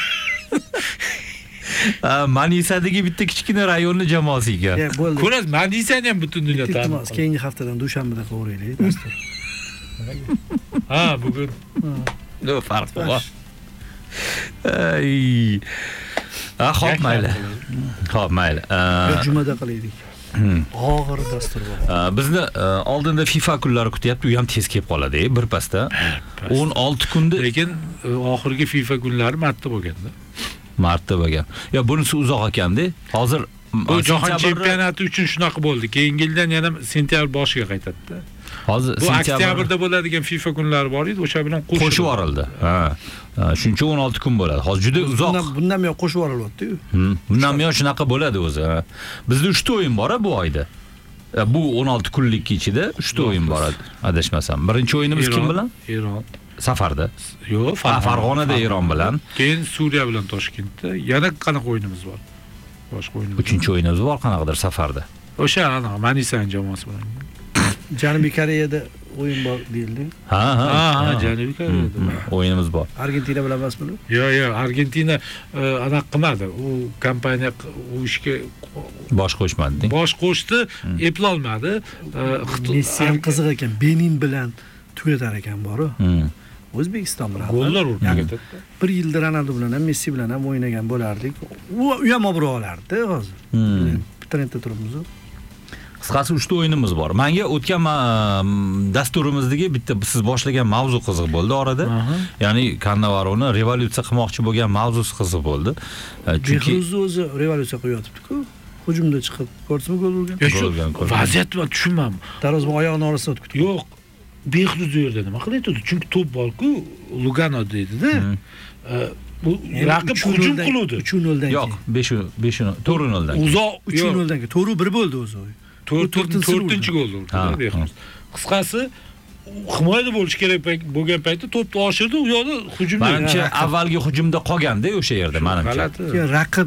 Manisadagi bitta kichkina rayonni jamoasi ekan. bo'ldi. Ko'rasiz, Manisani ham butun dunyo taniydi. Iltimos, keyingi haftadan dushanbada qilaveraylik, dastur. Ha, bugun. No farq bor. Ay. Xo'p, mayli. Jumada qilaylik. Og'ir dastur bor. Bizni oldinda FIFA kunlari kutyapti, u ham tez kelib qoladi, bir pasda. 16 kunda, Lekin oxirgi FIFA kunlari martda bo'lganda. martda bo'lgan. Yo, bunisi uzoq ekanda. Hozir Bu jahon chempionati uchun shunaqa bo'ldi. Keyingi yildan yana sentyabr boshiga qaytadi-da. Hozir Bu oktyabrda bo'ladigan FIFA kunlari bor edi, o'sha bilan qo'shib yuborildi. Ha. Shuncha 16 kun bo'ladi. Hozir juda uzoq. Bundan buyon qo'shib yuborilyapti-yu. Bundan buyon shunaqa bo'ladi o'zi. Bizda 3 ta o'yin bor bu oyda. Bu 16 kunlik ichida 3 ta o'yin bor, adashmasam. Birinchi o'yinimiz kim bilan? Eron. Safarda. Yo'q, Farg'onada Eron bilan. Keyin Suriya bilan Toshkentda. Yana qanaqa o'yinimiz bor? Boshqa o'yinimiz. Uchinchi o'yinimiz bor qanaqadir safarda. O'sha anaqa Manisan jamoasi bilan. Janubiy Koreyada o'yin bor deyildi. Ha, Janubiy Koreyada. O'yinimiz bor. Argentina bilan emasmi? Yo'q, Argentina anaqa qilmadi. U kompaniya u ishga Bosh qo'shmadi. bosh qo'shdi, eplolmadi. Messi ham qiziq ekan, Benin bilan tugatar ekan bor-ku. O'zbekiston bilan. Gollar urdi. Bir yilda Ronaldo bilan ham Messi bilan ham o'ynagan bo'lardik. U ham obro' olardi hozir. Trendda turibmiz. Qisqasi 3 ta o'yinimiz bor. Menga o'tgan dasturimizdagi bitta siz boshlagan mavzu qiziq bo'ldi orada. Ya'ni Kannavaroni revolyutsiya qilmoqchi bo'lgan mavzusi qiziq bo'ldi. Chunki o'zi revolyutsiya qilyotibdi-ku. Hujumda chiqib, ko'rsizmi gol urgan? Vaziyat va tushunmam. Darvozabon oyog'ini orasida o'tib. Yo'q. Behruz u yerda nima qilyapti? Chunki to'p bor-ku, Lugano deydi-da. Bu raqib hujum qiluvdi. 3-0dan. Yo'q, 5-0, 4-0dan. Uzoq 3-0dan. To'g'ri 1 bo'ldi o'zi. 4-chi gol urdi Behruz. Qisqasi himoyada bo'lish kerak bo'lgan paytda to'pni oshirdi, u yoqda hujumda. Menimcha avvalgi hujumda qolganda o'sha yerda menimcha. Keyin raqib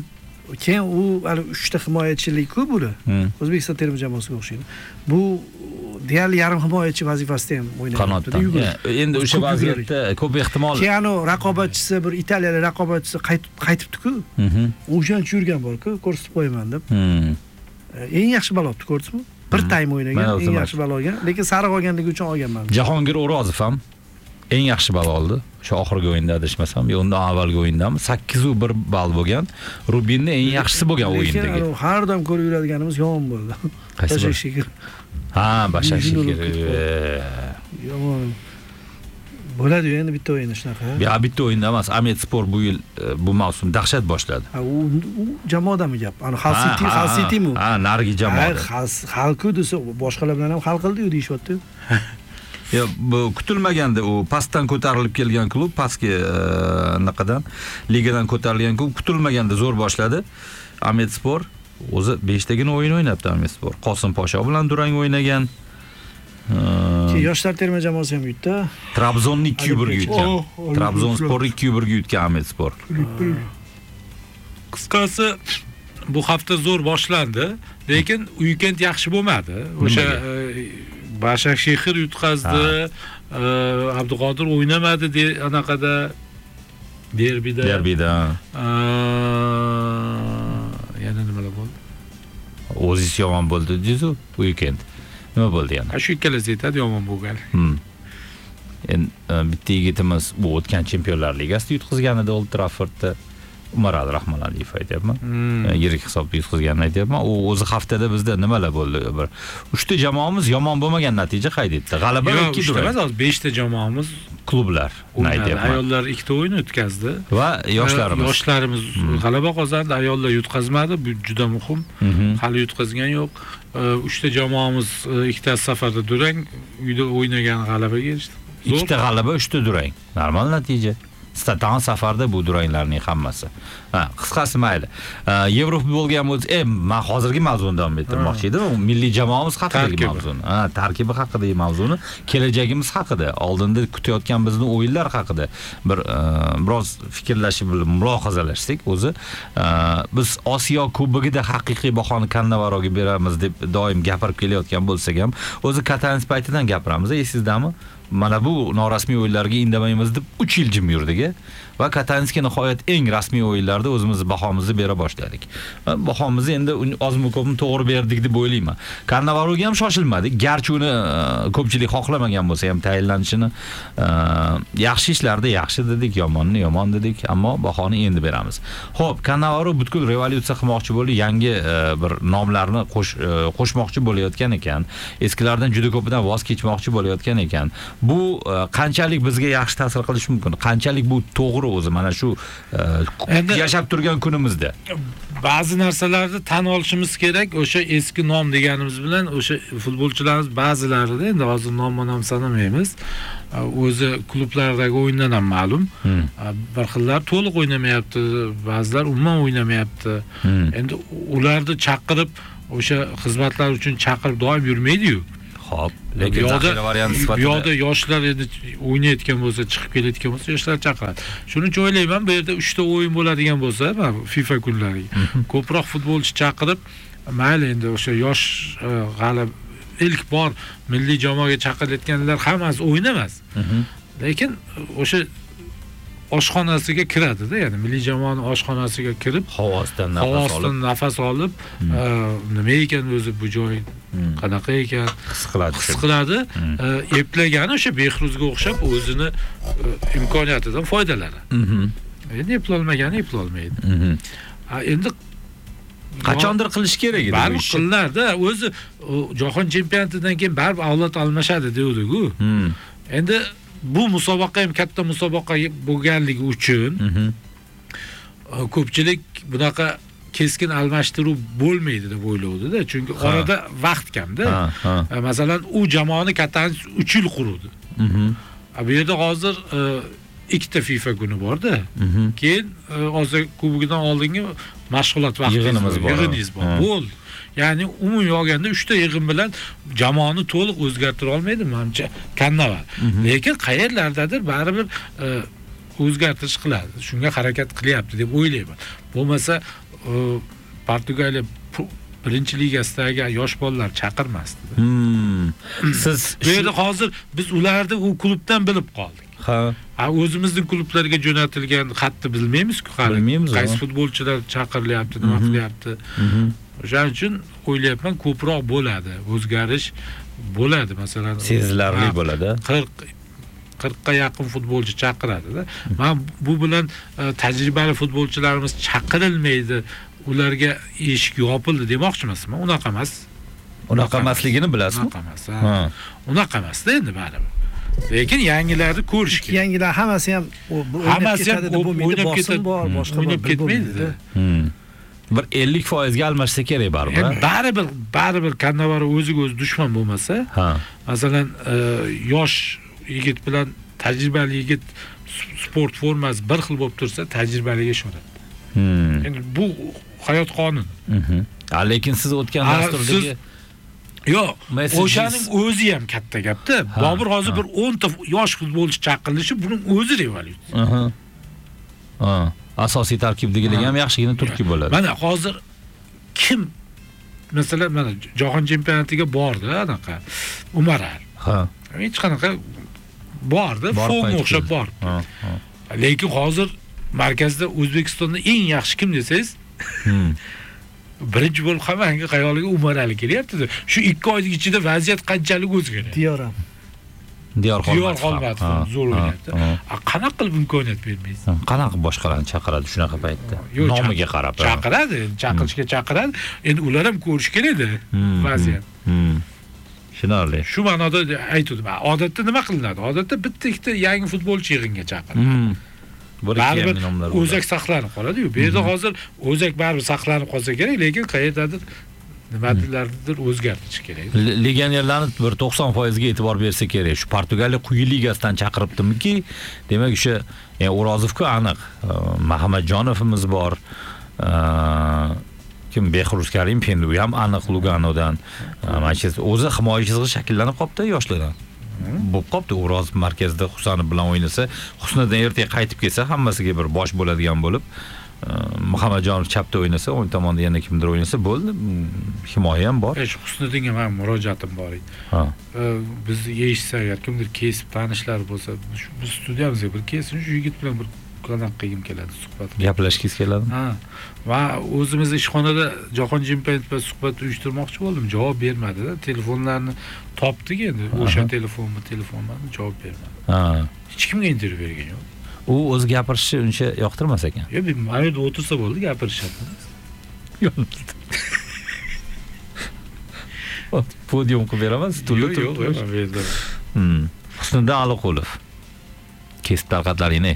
keyin u hali 3 ta himoyachilik-ku bular. O'zbekiston terma jamoasiga o'xshaydi. Bu deyarli yarim himoyachi vazifasida ham o'ynayapti. Qanotdan. Endi o'sha vaziyatda ko'p ehtimol keyin raqobatchisi bir italiyalik raqobatchisi qaytibdi-ku. O'shancha yurgan bor-ku, ko'rsatib qo'yaman deb. Eng yaxshi balobni ko'rdingizmi? Bir time o'ynagan, eng yaxshi balo olgan, lekin sariq olganligi uchun olganman. Jahongir O'rozov ham eng yaxshi ball oldi. O'sha oxirgi o'yinda adashmasam, undan avvalgi o'yindan 801 ball bo'lgan. Rubinning eng yaxshisi bo'lgan o'yindagi. Lekin har doim ko'rib yuradiganimiz yomon bo'ldi. Bashak Shekir. Ha, Bashak Shekir. Yomon. Bo'ladi-yu endi bitta o'yin shunaqa. Ya bitta o'yinda emas, Amet Sport bu yil bu mavsum dahshat boshladi. Ha, u jamoadami gap? Ana Hull City'mi? Ha, narigi jamoa. Xalq-ku desa, boshqalar bilan ham hal qildi-yu deyishyapti. Ya, bu kutilmaganda u pastdan ko'tarilib kelgan klub, pastga naqadan ligadan ko'tarilgan klub kutilmaganda zo'r boshladi. Amet Sport o'zi 5 tagina o'yin o'ynabdi Amet Sport. Qosim Posho bilan durang o'ynagan. Yoshlar terma jamoasi ham yutdi. Trabzonni 2-1 ga yutgan. Trabzonspor 2-1 ga yutgan Amet Sport. Qisqasi bu hafta zo'r boshlandi, lekin weekend yaxshi bo'lmadi. O'sha Bashak Shekir yutqazdi, Abduqodir o'ynamadi anaqada derbida. Yana nimalar bo'ldi? O'zingiz yomon bo'ldi deyiz-ku weekend. Nima bo'ldi yana? Shu ikkalasi aytadi yomon bo'lgan. Endi bitta yigitimiz bu o'tgan Chempionlar Ligasida yutqazgan edi Old Traffordda. Umar Rahmonaliyev aytyapman. Yirik hisobda yutqazganini aytyapman. U o'zi haftada bizda nimalar bo'ldi? Bir 3 ta jamoamiz yomon bo'lmagan natija qayd etdi. G'alaba 2 durang. Yo'q, emas, 5 ta jamoamiz klublar aytyapman. Ayollar 2 ta o'yin o'tkazdi va yoshlarimiz g'alaba qozondi, ayollar yutqazmadi. Bu juda muhim. Hali yutqazgan yo'q. 3 ta jamoamiz ikkitasi safarda durang, uyda o'ynagan g'alabaga erishdi. 2 ta g'alaba, 3 ta durang. Normal natija. Statan safarda bu duranglarning hammasi. Qisqasi mayli. Yevrofutbolga ham o'zi, men hozirgi mavzuni davom ettirmoqchi edim. Milliy jamoamiz haqidagi mavzuni. Tarkibi haqidagi mavzuni, kelajagimiz haqida, oldinda kutayotgan bizning o'yinlar haqida biroz fikrlashib, mulohazalashsak, o'zi biz Osiyo Kubogida haqiqiy bahoni Kannavaroga beramiz deb doim gapirib kelayotgan bo'lsak ham, o'zi Katans paytidan gapiramiz, esingizdami? Mana bu norasmiy o'yinlarga indamaymiz deb 3 yil jim yurdik va Katanska nihoyat eng rasmiy o'yinlarda o'zimiz bahomizni bera boshladik. Bahomizni endi ozmi ko'pmi to'g'ri berdik deb o'ylayman. Kannavaroga ham shoshilmadik, garchi uni ko'pchilik xohlamagan bo'lsa ham tayinlanishini yaxshi ishlarda yaxshi dedik, yomonni yomon dedik, ammo bahoni endi beramiz. Xo'p, Kannavaro butkul revolyutsiya qilmoqchi bo'ldi, yangi bir nomlarni qo'shmoqchi bo'layotgan ekan, eskilardan juda ko'pidan voz kechmoqchi bo'layotgan ekan. Bu qanchalik bizga yaxshi ta'sir qilishi mumkin? Qanchalik bu to'g'ri o'zi mana shu yashab turgan kunimizda? Ba'zi narsalarni tan olishimiz kerak. O'sha eski nom deganimiz bilan o'sha futbolchilarimiz ba'zilarida endi hozir nom sanamaymiz. O'zi klublardagi o'yindan ham ma'lum. Bir xillar to'liq o'ynamayapti, ba'zilar umuman o'ynamayapti. Endi ularni chaqirib o'sha xizmatlar uchun chaqirib doim yurmaydi-yu. Xo'p, lekin zaxira varianti sifatida yo'da yoshlar endi o'ynayotgan bo'lsa, chiqib kelayotgan bo'lsa, yoshlar chaqiradi. Shuning uchun o'ylayman, bu yerda 3 ta o'yin bo'ladigan bo'lsa, FIFA kunlariga ko'proq futbolchi chaqirib, mayli endi o'sha yosh g'alab ilk bor milliy jamoaga chaqirilayotganlar hammasi o'ynamas. Lekin o'sha oshxonasiga kiradi-da, ya'ni milliy jamoaning oshxonasiga kirib, havosidan nafas olib, nima ekan o'zi bu joy, qanaqa ekan his qiladi. Eplagani o'sha Behruzga o'xshab o'zini imkoniyatidan foydalanadi. Endi eplolmagani eplolmaydi. Endi qachondir qilish kerak edi bu ishni. Qillarda o'zi jahon chempionatidan keyin baribir avlod almashadi deydi-ku. Endi bu musobaqa ham katta musobaqa bo'lganligi uchun ko'pchilik bunaqa keskin almashtiruv bo'lmaydi deb o'ylovdi-da, chunki orada vaqt kam-da. Masalan, u jamoani Katans 3 yil qurdi. Bu yerda hozir 2 ta FIFA kuni bor-da. Keyin Osiyo Kubogidan oldingi mashg'ulot vaqtimiz bor. Bo'ldi. Ya'ni umumiy olganda 3 ta yig'in bilan jamoani to'liq o'zgartira olmaydi menimcha Kannava. Lekin qayerlardadir baribir o'zgartirish qiladi. Shunga harakat qilyapti deb o'ylayman. Bo'lmasa Portugaliya birinchi ligasidagi yosh bolalar chaqirmasdi. Siz Bu yerda hozir biz ularni u klubdan bilib qoldik. ha, O'zimizning klublarga jo'natilgan xatni bilmaymiz-ku hali. Bilmaymiz, Qaysi ha. futbolchilar chaqirilyapti, nima qilyapti. O'shaning uchun o'ylayapman ko'proq bo'ladi, o'zgarish bo'ladi. Masalan, sezilarli bo'ladi. 40 ga yaqin futbolchi chaqiradi-da. Men bu bilan tajribali futbolchilarimiz chaqirilmaydi, ularga eshik yopildi demoqchi emasman. Unaqa emas. Unaqa emasligini bilasizmi? Unaqa emas. Ha. Unaqa emas-da endi baribir. Lekin yangilarni ko'rish kerak. Yangilar hammasi ham Hammasi ham o'ynab ketadi, bor, boshqa o'ynab ketmaydi-da. Bir 50% ga almashsa kerak baribir. Baribir Kannavaro o'ziga o'zi dushman bo'lmasa, Ha. masalan, yosh yigit bilan tajribali yigit sport formasi bir xil bo'lib tursa, tajribaliga ishonadi. Endi bu hayot qonuni. Lekin siz o'tgan dasturdagi Yo'q, Messages. o'shaning o'zi ham katta gapda. Bobur hozir bir 10 ta yosh futbolchi chaqirilishi buning o'zi revolyutsiya. Asosiy tarkibdagilar ham yaxshigina turki bo'ladi. Mana hozir kim masalan mana jahon chempionatiga bordi anaqa Umaral. Ha. Hech qanaqa bordi, Fog'ga o'xshab bor. Lekin hozir markazda O'zbekistonda eng yaxshi kim desangiz, birinchi bo'lib hammaning xayoliga Umaral kelyapti. Shu 2 oyning ichida vaziyat qanchalik o'zgardi? Diyoram. Diyor Xolmatov zo'r o'ynayapti. Qanaqa qilib imkoniyat bermaysiz? Qanaqa boshqalarni chaqiradi shunaqa paytda? Nomiga qarab. Chaqiradi, chaqirishga chaqiradi. Endi ular ham ko'rish kerak-da vaziyat. Tushunarli. Shu ma'noda aytdim. Odatda nima qilinadi? Odatda bitta ikkita yangi futbolchi yig'inga chaqiradi. Baribir o'zak saqlanib qoladi-yu. Bu yerda hozir o'zak baribir saqlanib qolsa kerak, lekin qayerdadir nimalardir o'zgartirish kerak. Legionerlarni bir 90% ga e'tibor bersa kerak. Shu Portugaliya quyi ligasidan chaqiribdimki, demak o'sha O'rozovga aniq. Muhammadjonovimiz bor. Kim Behruz Karim Pendu ham aniq Luganodan. Manchester o'zi himoya chizig'i shakllanib qopti yoshlardan. Bo'lib qopti. O'rozov markazda Husanov bilan o'ynasa, Husnidan ertaga qaytib kelsa, hammasiga bir bosh bo'ladigan bo'lib, Muhammadjonov chapda o'ynasa, o'ng tomonda yana kimdir o'ynasa bo'ldi. Himoya ham bor. Shu Husniddinga men murojaatim bor edi. Ha. Bizni eshitsa agar kimdir kesib tanishlar bo'lsa, biz studiyamizga bir kelsin, shu yigit bilan bir qanaq qilgim keladi suhbat. Gaplashgingiz keladi? Ha. Va o'zimiz ishxonada jahon chempionati bilan suhbat uyushtirmoqchi bo'ldim, javob bermadi-da. Telefonlarni topdik endi, o'sha telefonmi javob bermadi. Ha. Hech kimga intervyu bergan yo'q. U o'zi gapirishni uncha yoqtirmas ekan. Yo'q, mana yerda o'tirsa bo'ldi, gapirishyapti. Yo'q. Podium qilib beramiz, stulda turib. Yo'q. Husniddin Aliqulov. Kesib tarqatlaringni.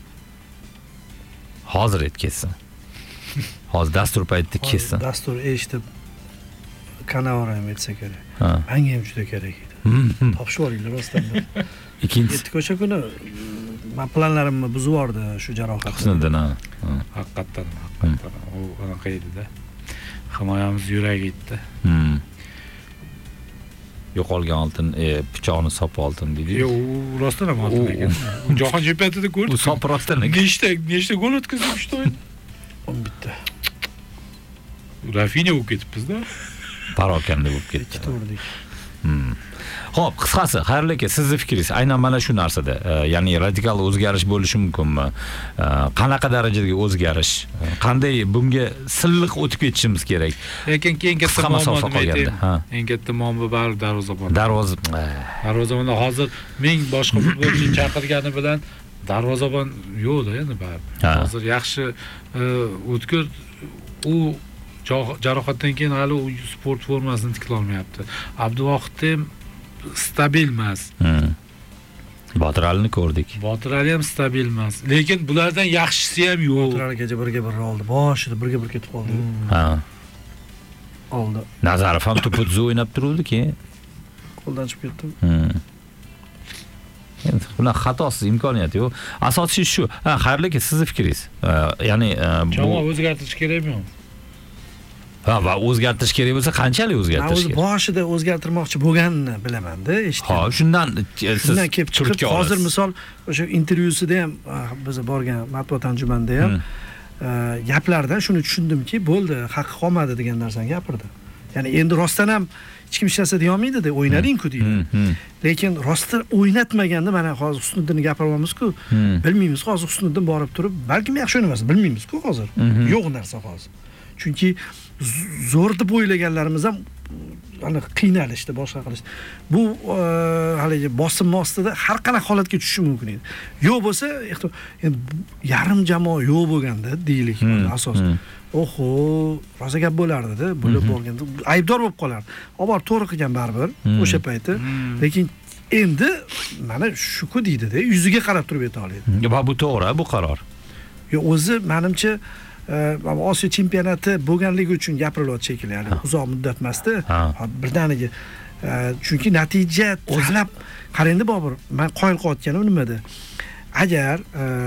Hozir ketsin. Hozir dastur paytida ketsin. Dastur eshitib Kannavaro ham aytsa kerak. Menga ham juda kerak edi. Topishib yuboringlar rostdan. Ikkinchisi o'sha kuni men planlarimni buzib yubordi shu jarohat. Husniddin. Haqiqatan u anaqa edi-da. Himoyamiz yuragi etdi. Yo'qolgan oltin, pichoqni sop oltin deydi. Yo'q, u rostdan ham oltin ekan. Jahon chempionatida ko'rdik. U sop rostdan ekan. Nechta gol o'tkazib shu o'yinda? 11 ta. Rafinha bo'lib ketibmiz-da. Parokanda bo'lib ketdi. To'g'ridik. Xo'p, qisqasi, xayrli aka, sizning fikringiz aynan mana shu narsada, ya'ni radikal o'zgarish bo'lishi mumkinmi? Qanaqa darajadagi o'zgarish? Qanday bunga silliq o'tib ketishimiz kerak? Lekin keyin katta muammo qolganda. Eng katta muammo baribir darvozabon. Darvozabonda hozir ming boshqa futbolchi chaqirgani bilan darvozabon yo'q-da endi baribir. Hozir yaxshi o'tkir u jarohatdan keyin hali u sport formasini tiklay olmayapti. Abduvohid ham stabil emas. Botir Alini ko'rdik. Botir Ali ham stabil emas. Lekin bulardan yaxshisi ham yo'q. Botir Aligacha birga bir oldi. Boshida birga bir ketib qoldi. Ha. Oldi. Nazarov ham to'pni o'ynab turuvdi-ki, qo'ldan chiqib ketdi. Endi buni xatosiz imkoniyati yo'q. Asosiy shu. Xayrli aka, sizning fikringiz. Ya'ni jamoa o'zgartirish kerakmi? Va o'zgartirish kerak bo'lsa, qanchalik o'zgartirish kerak? Boshida o'zgartirmoqchi bo'lganini bilaman-da, eshitdim. Shundan kelib chiqib, hozir misol o'sha intervyusida ham biz borgan matbuot anjumanida ham gaplardan shuni tushundimki, bo'ldi, haqqi qolmadi degan narsani gapirdi. Ya'ni endi rostdan ham hech kim ishlasa deyolmaydi-da, o'ynading-ku deydi. Lekin rostdan o'ynatmaganda mana hozir Husniddinni gapiryapmiz-ku, bilmaymiz hozir Husniddin borib turib, balkim yaxshi o'ynamasa, bilmaymiz-ku hozir. Yo'q narsa hozir. Chunki zo'r deb o'ylaganlarimiz ham ana qiynalishdi, boshqa qilishdi. Bu haligi bosim ostida har qanday holatga tushishi mumkin edi. Yo'q bo'lsa, endi yarim jamoa yo'q bo'lganda deylik, asos. Oho, rosa gap bo'lardi-da, bo'lib bo'lganda aybdor bo'lib qolardi. Olib borib to'g'ri qilgan baribir o'sha payti. Lekin endi mana shu-ku deydi-da, yuziga qarab turib ayta oladi. Va bu to'g'ri, bu qaror. Yo, o'zi menimcha Osiyo chempionati bo'lganligi uchun gapirilyapti shekilli, ya'ni uzoq muddat emasda, birdaniga. Chunki natija o'zlab qarangda Bobur, men qoyil qolayotganim nimada? Agar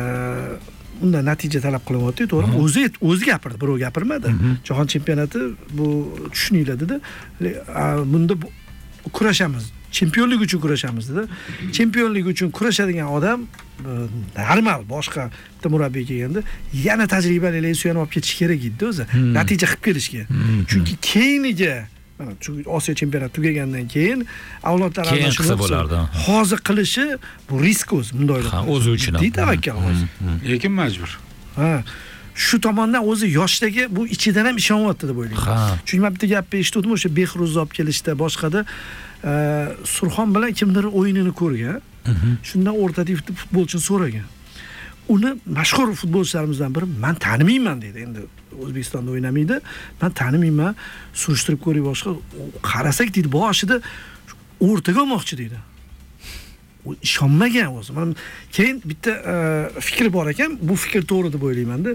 unda natija talab qilyapti, to'g'rimi? O'zi gapirdi, birov gapirmadi. Jahon chempionati bu tushuninglar dedi. Bunda kurashamiz. Chempionlik uchun kurashamiz dedi. Chempionlik uchun kurashadigan odam normal boshqa bitta murabbiy kelganda yana tajribaliklar suyanib olib ketish kerak edi o'zi. Natija qilib kelishga. Chunki keyiniga mana Osiyo chempionati tugagandan keyin avlodlar almashib bo'lardi. Hozir qilishi bu risk o'zi, bunday o'ylab. O'zi uchun ham. Tavakkal hozir. Lekin majbur. Shu tomondan o'zi yoshdagi bu ichidan ham ishonyapti deb o'ylayman. Chunki men bitta gapni eshitdim, o'sha Behruz olib kelishda boshqada Surxon bilan kimdir o'yinini ko'rgan. Shundan o'rtadagi futbolchini so'ragan. Uni mashhur futbolchilarimizdan biri men tanimayman dedi. Endi O'zbekistonda o'ynamaydi. Men tanimayman, surishtirib ko'ray boshqa. Qarasak deydi, boshida o'rtaga olmoqchi dedi. U ishonmagan o'zi. Men keyin bitta fikr bor ekan, bu fikr to'g'ri deb o'ylayman-da.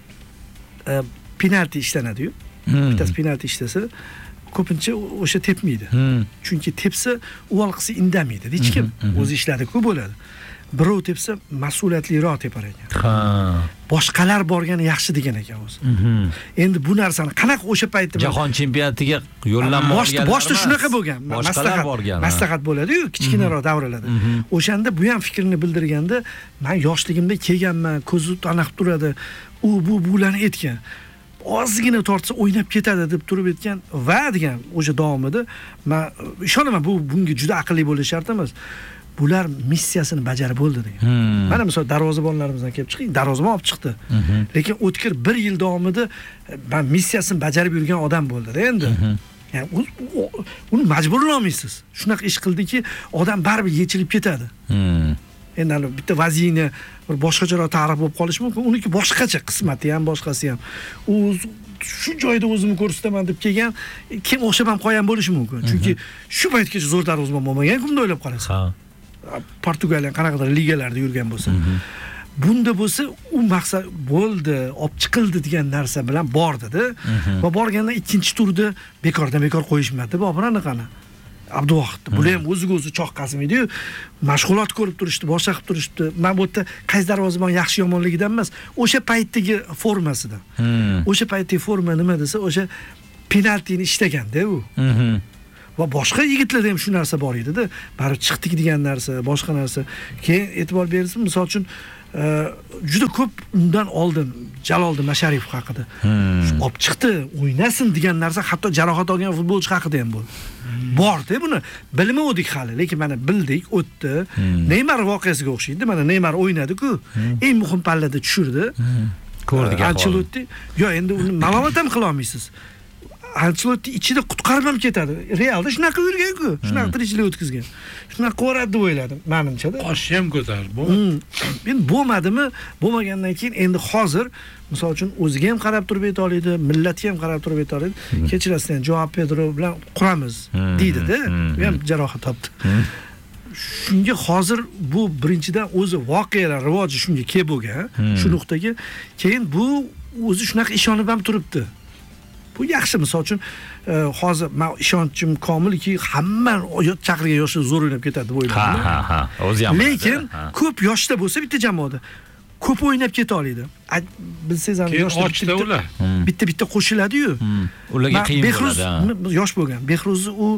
Penalti ishlanadi-yu. Bittasi penalti ishlasa, ko'pincha o'sha tepmaydi. Chunki tepsa, u olqisi indamaydi. Hech kim o'zi ishladi-ku bo'ladi. Birov tepsa mas'uliyatliroq tepar ekan. Boshqalar borgani yaxshi degan ekan o'zi. Endi bu narsani qanaqa o'sha paytda Jahon chempionatiga yo'llanma olganlar. Boshda shunaqa bo'lgan. Maslahat bo'ladi-yu, kichkinaroq davralarda. O'shanda bu ham fikrni bildirganda, men yoshligimda kelganman, ko'zi aniq turadi. U bularni aytgan. Ozgina tortsa o'ynab ketadi deb turib aytgan va degan o'sha davomida men ishonaman, bunga juda aqlli bo'lish shart emas. Bular missiyasini bajarib bo'ldi degan. Mana misol darvozabonlarimizdan kelib chiqing, darvozabon olib chiqdi. Lekin o'tkir 1 yil davomida men missiyasini bajarib yurgan odam bo'ldi-da endi. Ya'ni uni majburlay olmaysiz. Shunaqa ish qildiki, odam baribir yechilib ketadi. Endi bitta vaziyni bir boshqacharoq ta'rif bo'lib qolishi mumkin. Uniki boshqacha, qismati ham, boshqasi ham. U shu joyda o'zimni ko'rsataman deb kelgan, kim o'xshab ham qolgan bo'lishi mumkin. Chunki shu paytgacha zo'r darvozabon bo'lmagan-ku, bunday o'ylab qarasa. Portugaliya qanaqadir ligalarda yurgan bo'lsa. Bunda bo'lsa, u maqsad bo'ldi, olib chiqildi degan narsa bilan bordi-da. Va borganda ikkinchi turda bekordan bekor qo'yishmadi. Bobur anaqani. Abduvohid. Bular ham o'ziga o'zi choq qazimaydi-yu. Mashg'ulot ko'rib turishdi, boshqa qilib turishdi. Men bu yerda qaysi darvozabon yaxshi yomonligidan emas, o'sha paytdagi formasida. O'sha paytdagi forma nima desa, o'sha penaltini ishlaganda u. Va boshqa yigitlarda ham shu narsa bor edi-da. Barib chiqdik degan narsa, boshqa narsa. Keyin e'tibor bersin, misol uchun juda ko'p undan oldin Jaloliddin Masharipov haqida olib chiqdi, o'ynasin degan narsa hatto jarohat olgan futbolchi haqida ham bo'ldi. Bor-da buni bilmadik hali, lekin mana bildik, o'tdi. Neymar voqeasiga o'xshaydi. Mana Neymar o'ynadi-ku, eng muhim pallada tushirdi. Ko'rdik ahvolni. Ancelotti, yo endi uni malomat ham qila olmaysiz. Ancelotti ichida qutqarib ham ketadi. Realda shunaqa yurgan-ku, shunaqa tirikchilik o'tkazgan. Shunaqa qo'radi deb o'yladim, menimcha-da. Qoshi ham ko'tarib, endi bo'lmadimi? Bo'lmagandan keyin endi hozir misol uchun o'ziga ham qarab turib ayta oladi, millatiga ham qarab turib ayta oladi. Kechirasiz, Joao Pedro bilan quramiz deydi-da. U ham jarohat topdi. Shunga hozir bu birinchidan o'zi voqealar rivoji shunga kelib bo'lgan, shu nuqtaga. Keyin bu o'zi shunaqa ishonib ham turibdi. Bu yaxshi, misol uchun hozir men ishonchim komilki, hamma chaqirgan yoshlar zo'r o'ynab ketadi deb o'ylayman. O'zi ham. Lekin ko'p yoshda bo'lsa bitta jamoada ko'p o'ynab keta oladi. Bilsangiz ham yoshda bitta qo'shiladi-yu. Ularga qiyin bo'ladi. Yosh bo'lgan. Behruz u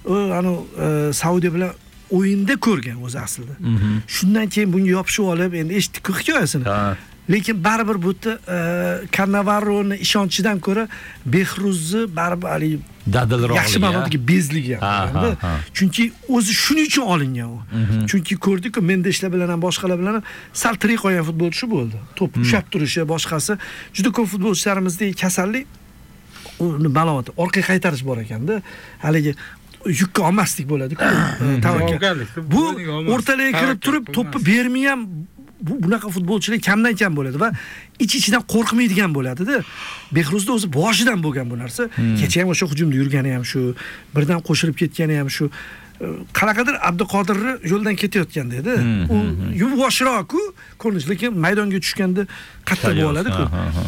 Saudiya bilan o'yinda ko'rgan o'zi aslida. Shundan keyin bunga yopishib olib, endi eshitdik hikoyasini. Lekin baribir bu yerda Cannavaro'ni ishonchidan ko'ra Behruzni baribir hali dadilroq. yaxshi ma'nodagi bezligi ham. Chunki o'zi shuning uchun olingan u. Chunki ko'rdik-ku, Mendeshlar bilan ham boshqalar bilan ham sal tirik qolgan futbolchi bo'ldi. To'p ushab turishi, boshqasi juda ko'p futbolchilarimizdagi kasallik uni balog'ati orqaga qaytarish bor ekanda. Haligi yukka olmaslik bo'ladi-ku. Bu o'rtalarga kirib turib to'pni bermay ham bunaqa futbolchilar kamdan kam bo'ladi va ichidan qo'rqmaydigan bo'ladi-da. Behruzda o'zi boshidan bo'lgan bu narsa. Kecha ham o'sha hujumda yurgani ham shu, birdan qo'shilib ketgani ham shu. Qalaqadir Abduqodirni yo'ldan ketayotganda edi. U yuvvoshroq-ku, ko'rinish, lekin maydonga tushganda qattiq bo'ladi-ku.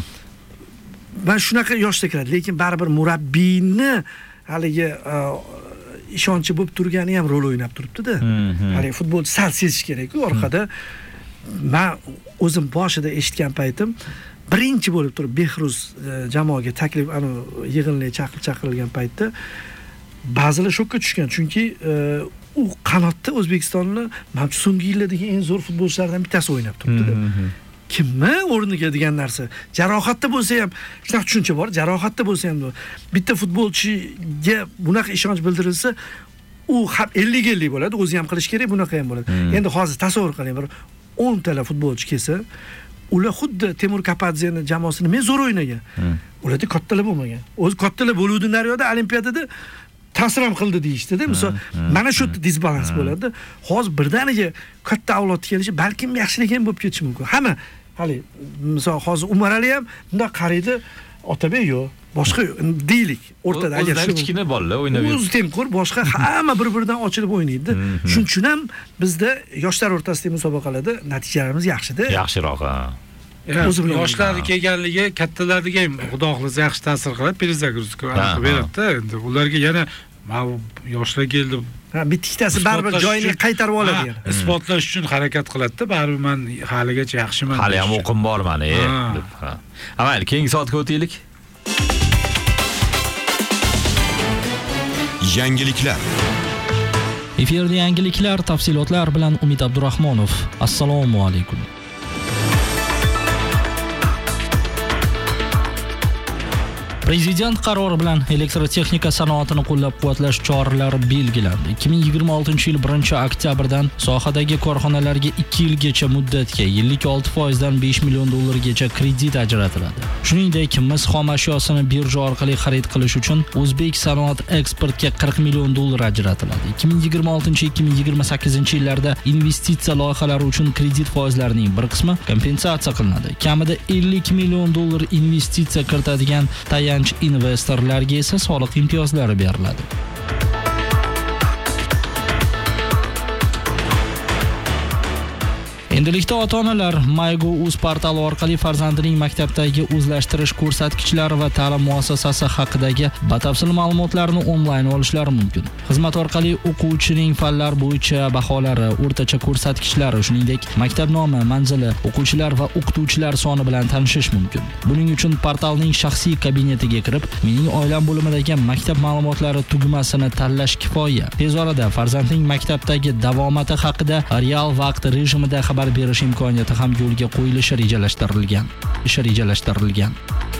Men shunaqa yoshda kiradi, lekin baribir murabbiyni haligi ishonchi bo'lib turgani ham rol o'ynab turibdi-da. Haligi futbolchi sal sezish kerak-ku orqada. Men o'zim boshida eshitgan paytim birinchi bo'lib turib Behruz jamoaga taklif yig'inlarga chaqirilgan paytda ba'zilar shokka tushgan, chunki u qanotda O'zbekistonni mana so'nggi yillardagi eng zo'r futbolchilardan bittasi o'ynab turibdi-da. Kimni o'rniga degan narsa. Jarohatda bo'lsa ham, shunaqa tushuncha bor, jarohatda bo'lsa ham bitta futbolchiga bunaqa ishonch bildirilsa, u ham 50-50 bo'ladi, o'zi ham qilish kerak, bunaqa ham bo'ladi. Endi hozir tasavvur qiling, bir 10 tala futbolchi kelsa, ular xuddi Temur Kapadzening jamoasini men zo'r o'ynagan. Ularda kattalar bo'lmagan. O'zi kattalar bo'luvdi naryoda Olimpiadada ta'sir ham qildi deyishdi-da. Misol, mana shu disbalans bo'ladi. Hozir birdaniga katta avlod kelishi balkim yaxshilik ham bo'lib ketishi mumkin. Hamma hali misol hozir Umarali ham bunday qaraydi, Otabek yo'q, boshqa deylik, o'rtada agar shu kichkina bolalar o'ynab o'zi temkur, boshqa hamma bir-biridan ochilib o'ynaydi. Shuning uchun ham bizda yoshlar o'rtasidagi musobaqalarda natijalarimiz yaxshi-da. Yaxshiroq. Yoshlarning kelganligi kattalarga ham xudo xohlasa yaxshi ta'sir qiladi, перезагрузка beradi-da. Endi ularga yana yoshlar keldi. Bittasi baribir joyini qaytarib oladi. Isbotlash uchun harakat qiladi-da, baribir men haligacha yaxshiman. Hali ham o'qim borman, deb. Amal, keyingi soatga o'taylik. Yangiliklar. Efirda yangiliklar, tafsilotlar bilan Umid Abdurahmonov. Assalomu alaykum. Prezident qarori bilan elektrotexnika sanoatini qo'llab-quvvatlash choralari belgilandi. 2026-yil 1-oktyabrdan sohadagi korxonalarga 2 yilgacha muddatga 56% dan 5 million dollargacha kredit ajratiladi. Shuningdek, mis xom ashyosini birja orqali xarid qilish uchun O'zbek sanoat eksportga 40 million dollar ajratiladi. 2026-2028-yillarda investitsiya loyihalari uchun kredit foizlarining bir qismi kompensatsiya qilinadi. Kamida 50 million dollar investitsiya kiritadigan tayanch investorlarga esa soliq imtiyozlari beriladi. Endilikda ota-onalar MyGo.uz portali orqali farzandining maktabdagi o'zlashtirish ko'rsatkichlari va ta'lim muassasasi haqidagi batafsil ma'lumotlarni onlayn olishlari mumkin. Xizmat orqali o'quvchining fanlar bo'yicha baholari, o'rtacha ko'rsatkichlari, shuningdek, maktab nomi, manzili, o'quvchilar va o'qituvchilar soni bilan tanishish mumkin. Buning uchun portalning shaxsiy kabinetiga kirib, mening oilam bo'limidagi maktab ma'lumotlari tugmasini tanlash kifoya. Tez orada farzandning maktabdagi davomati haqida real vaqt rejimida xabar berish imkoniyati ham yo'lga qo'yilishi rejalashtirilgan.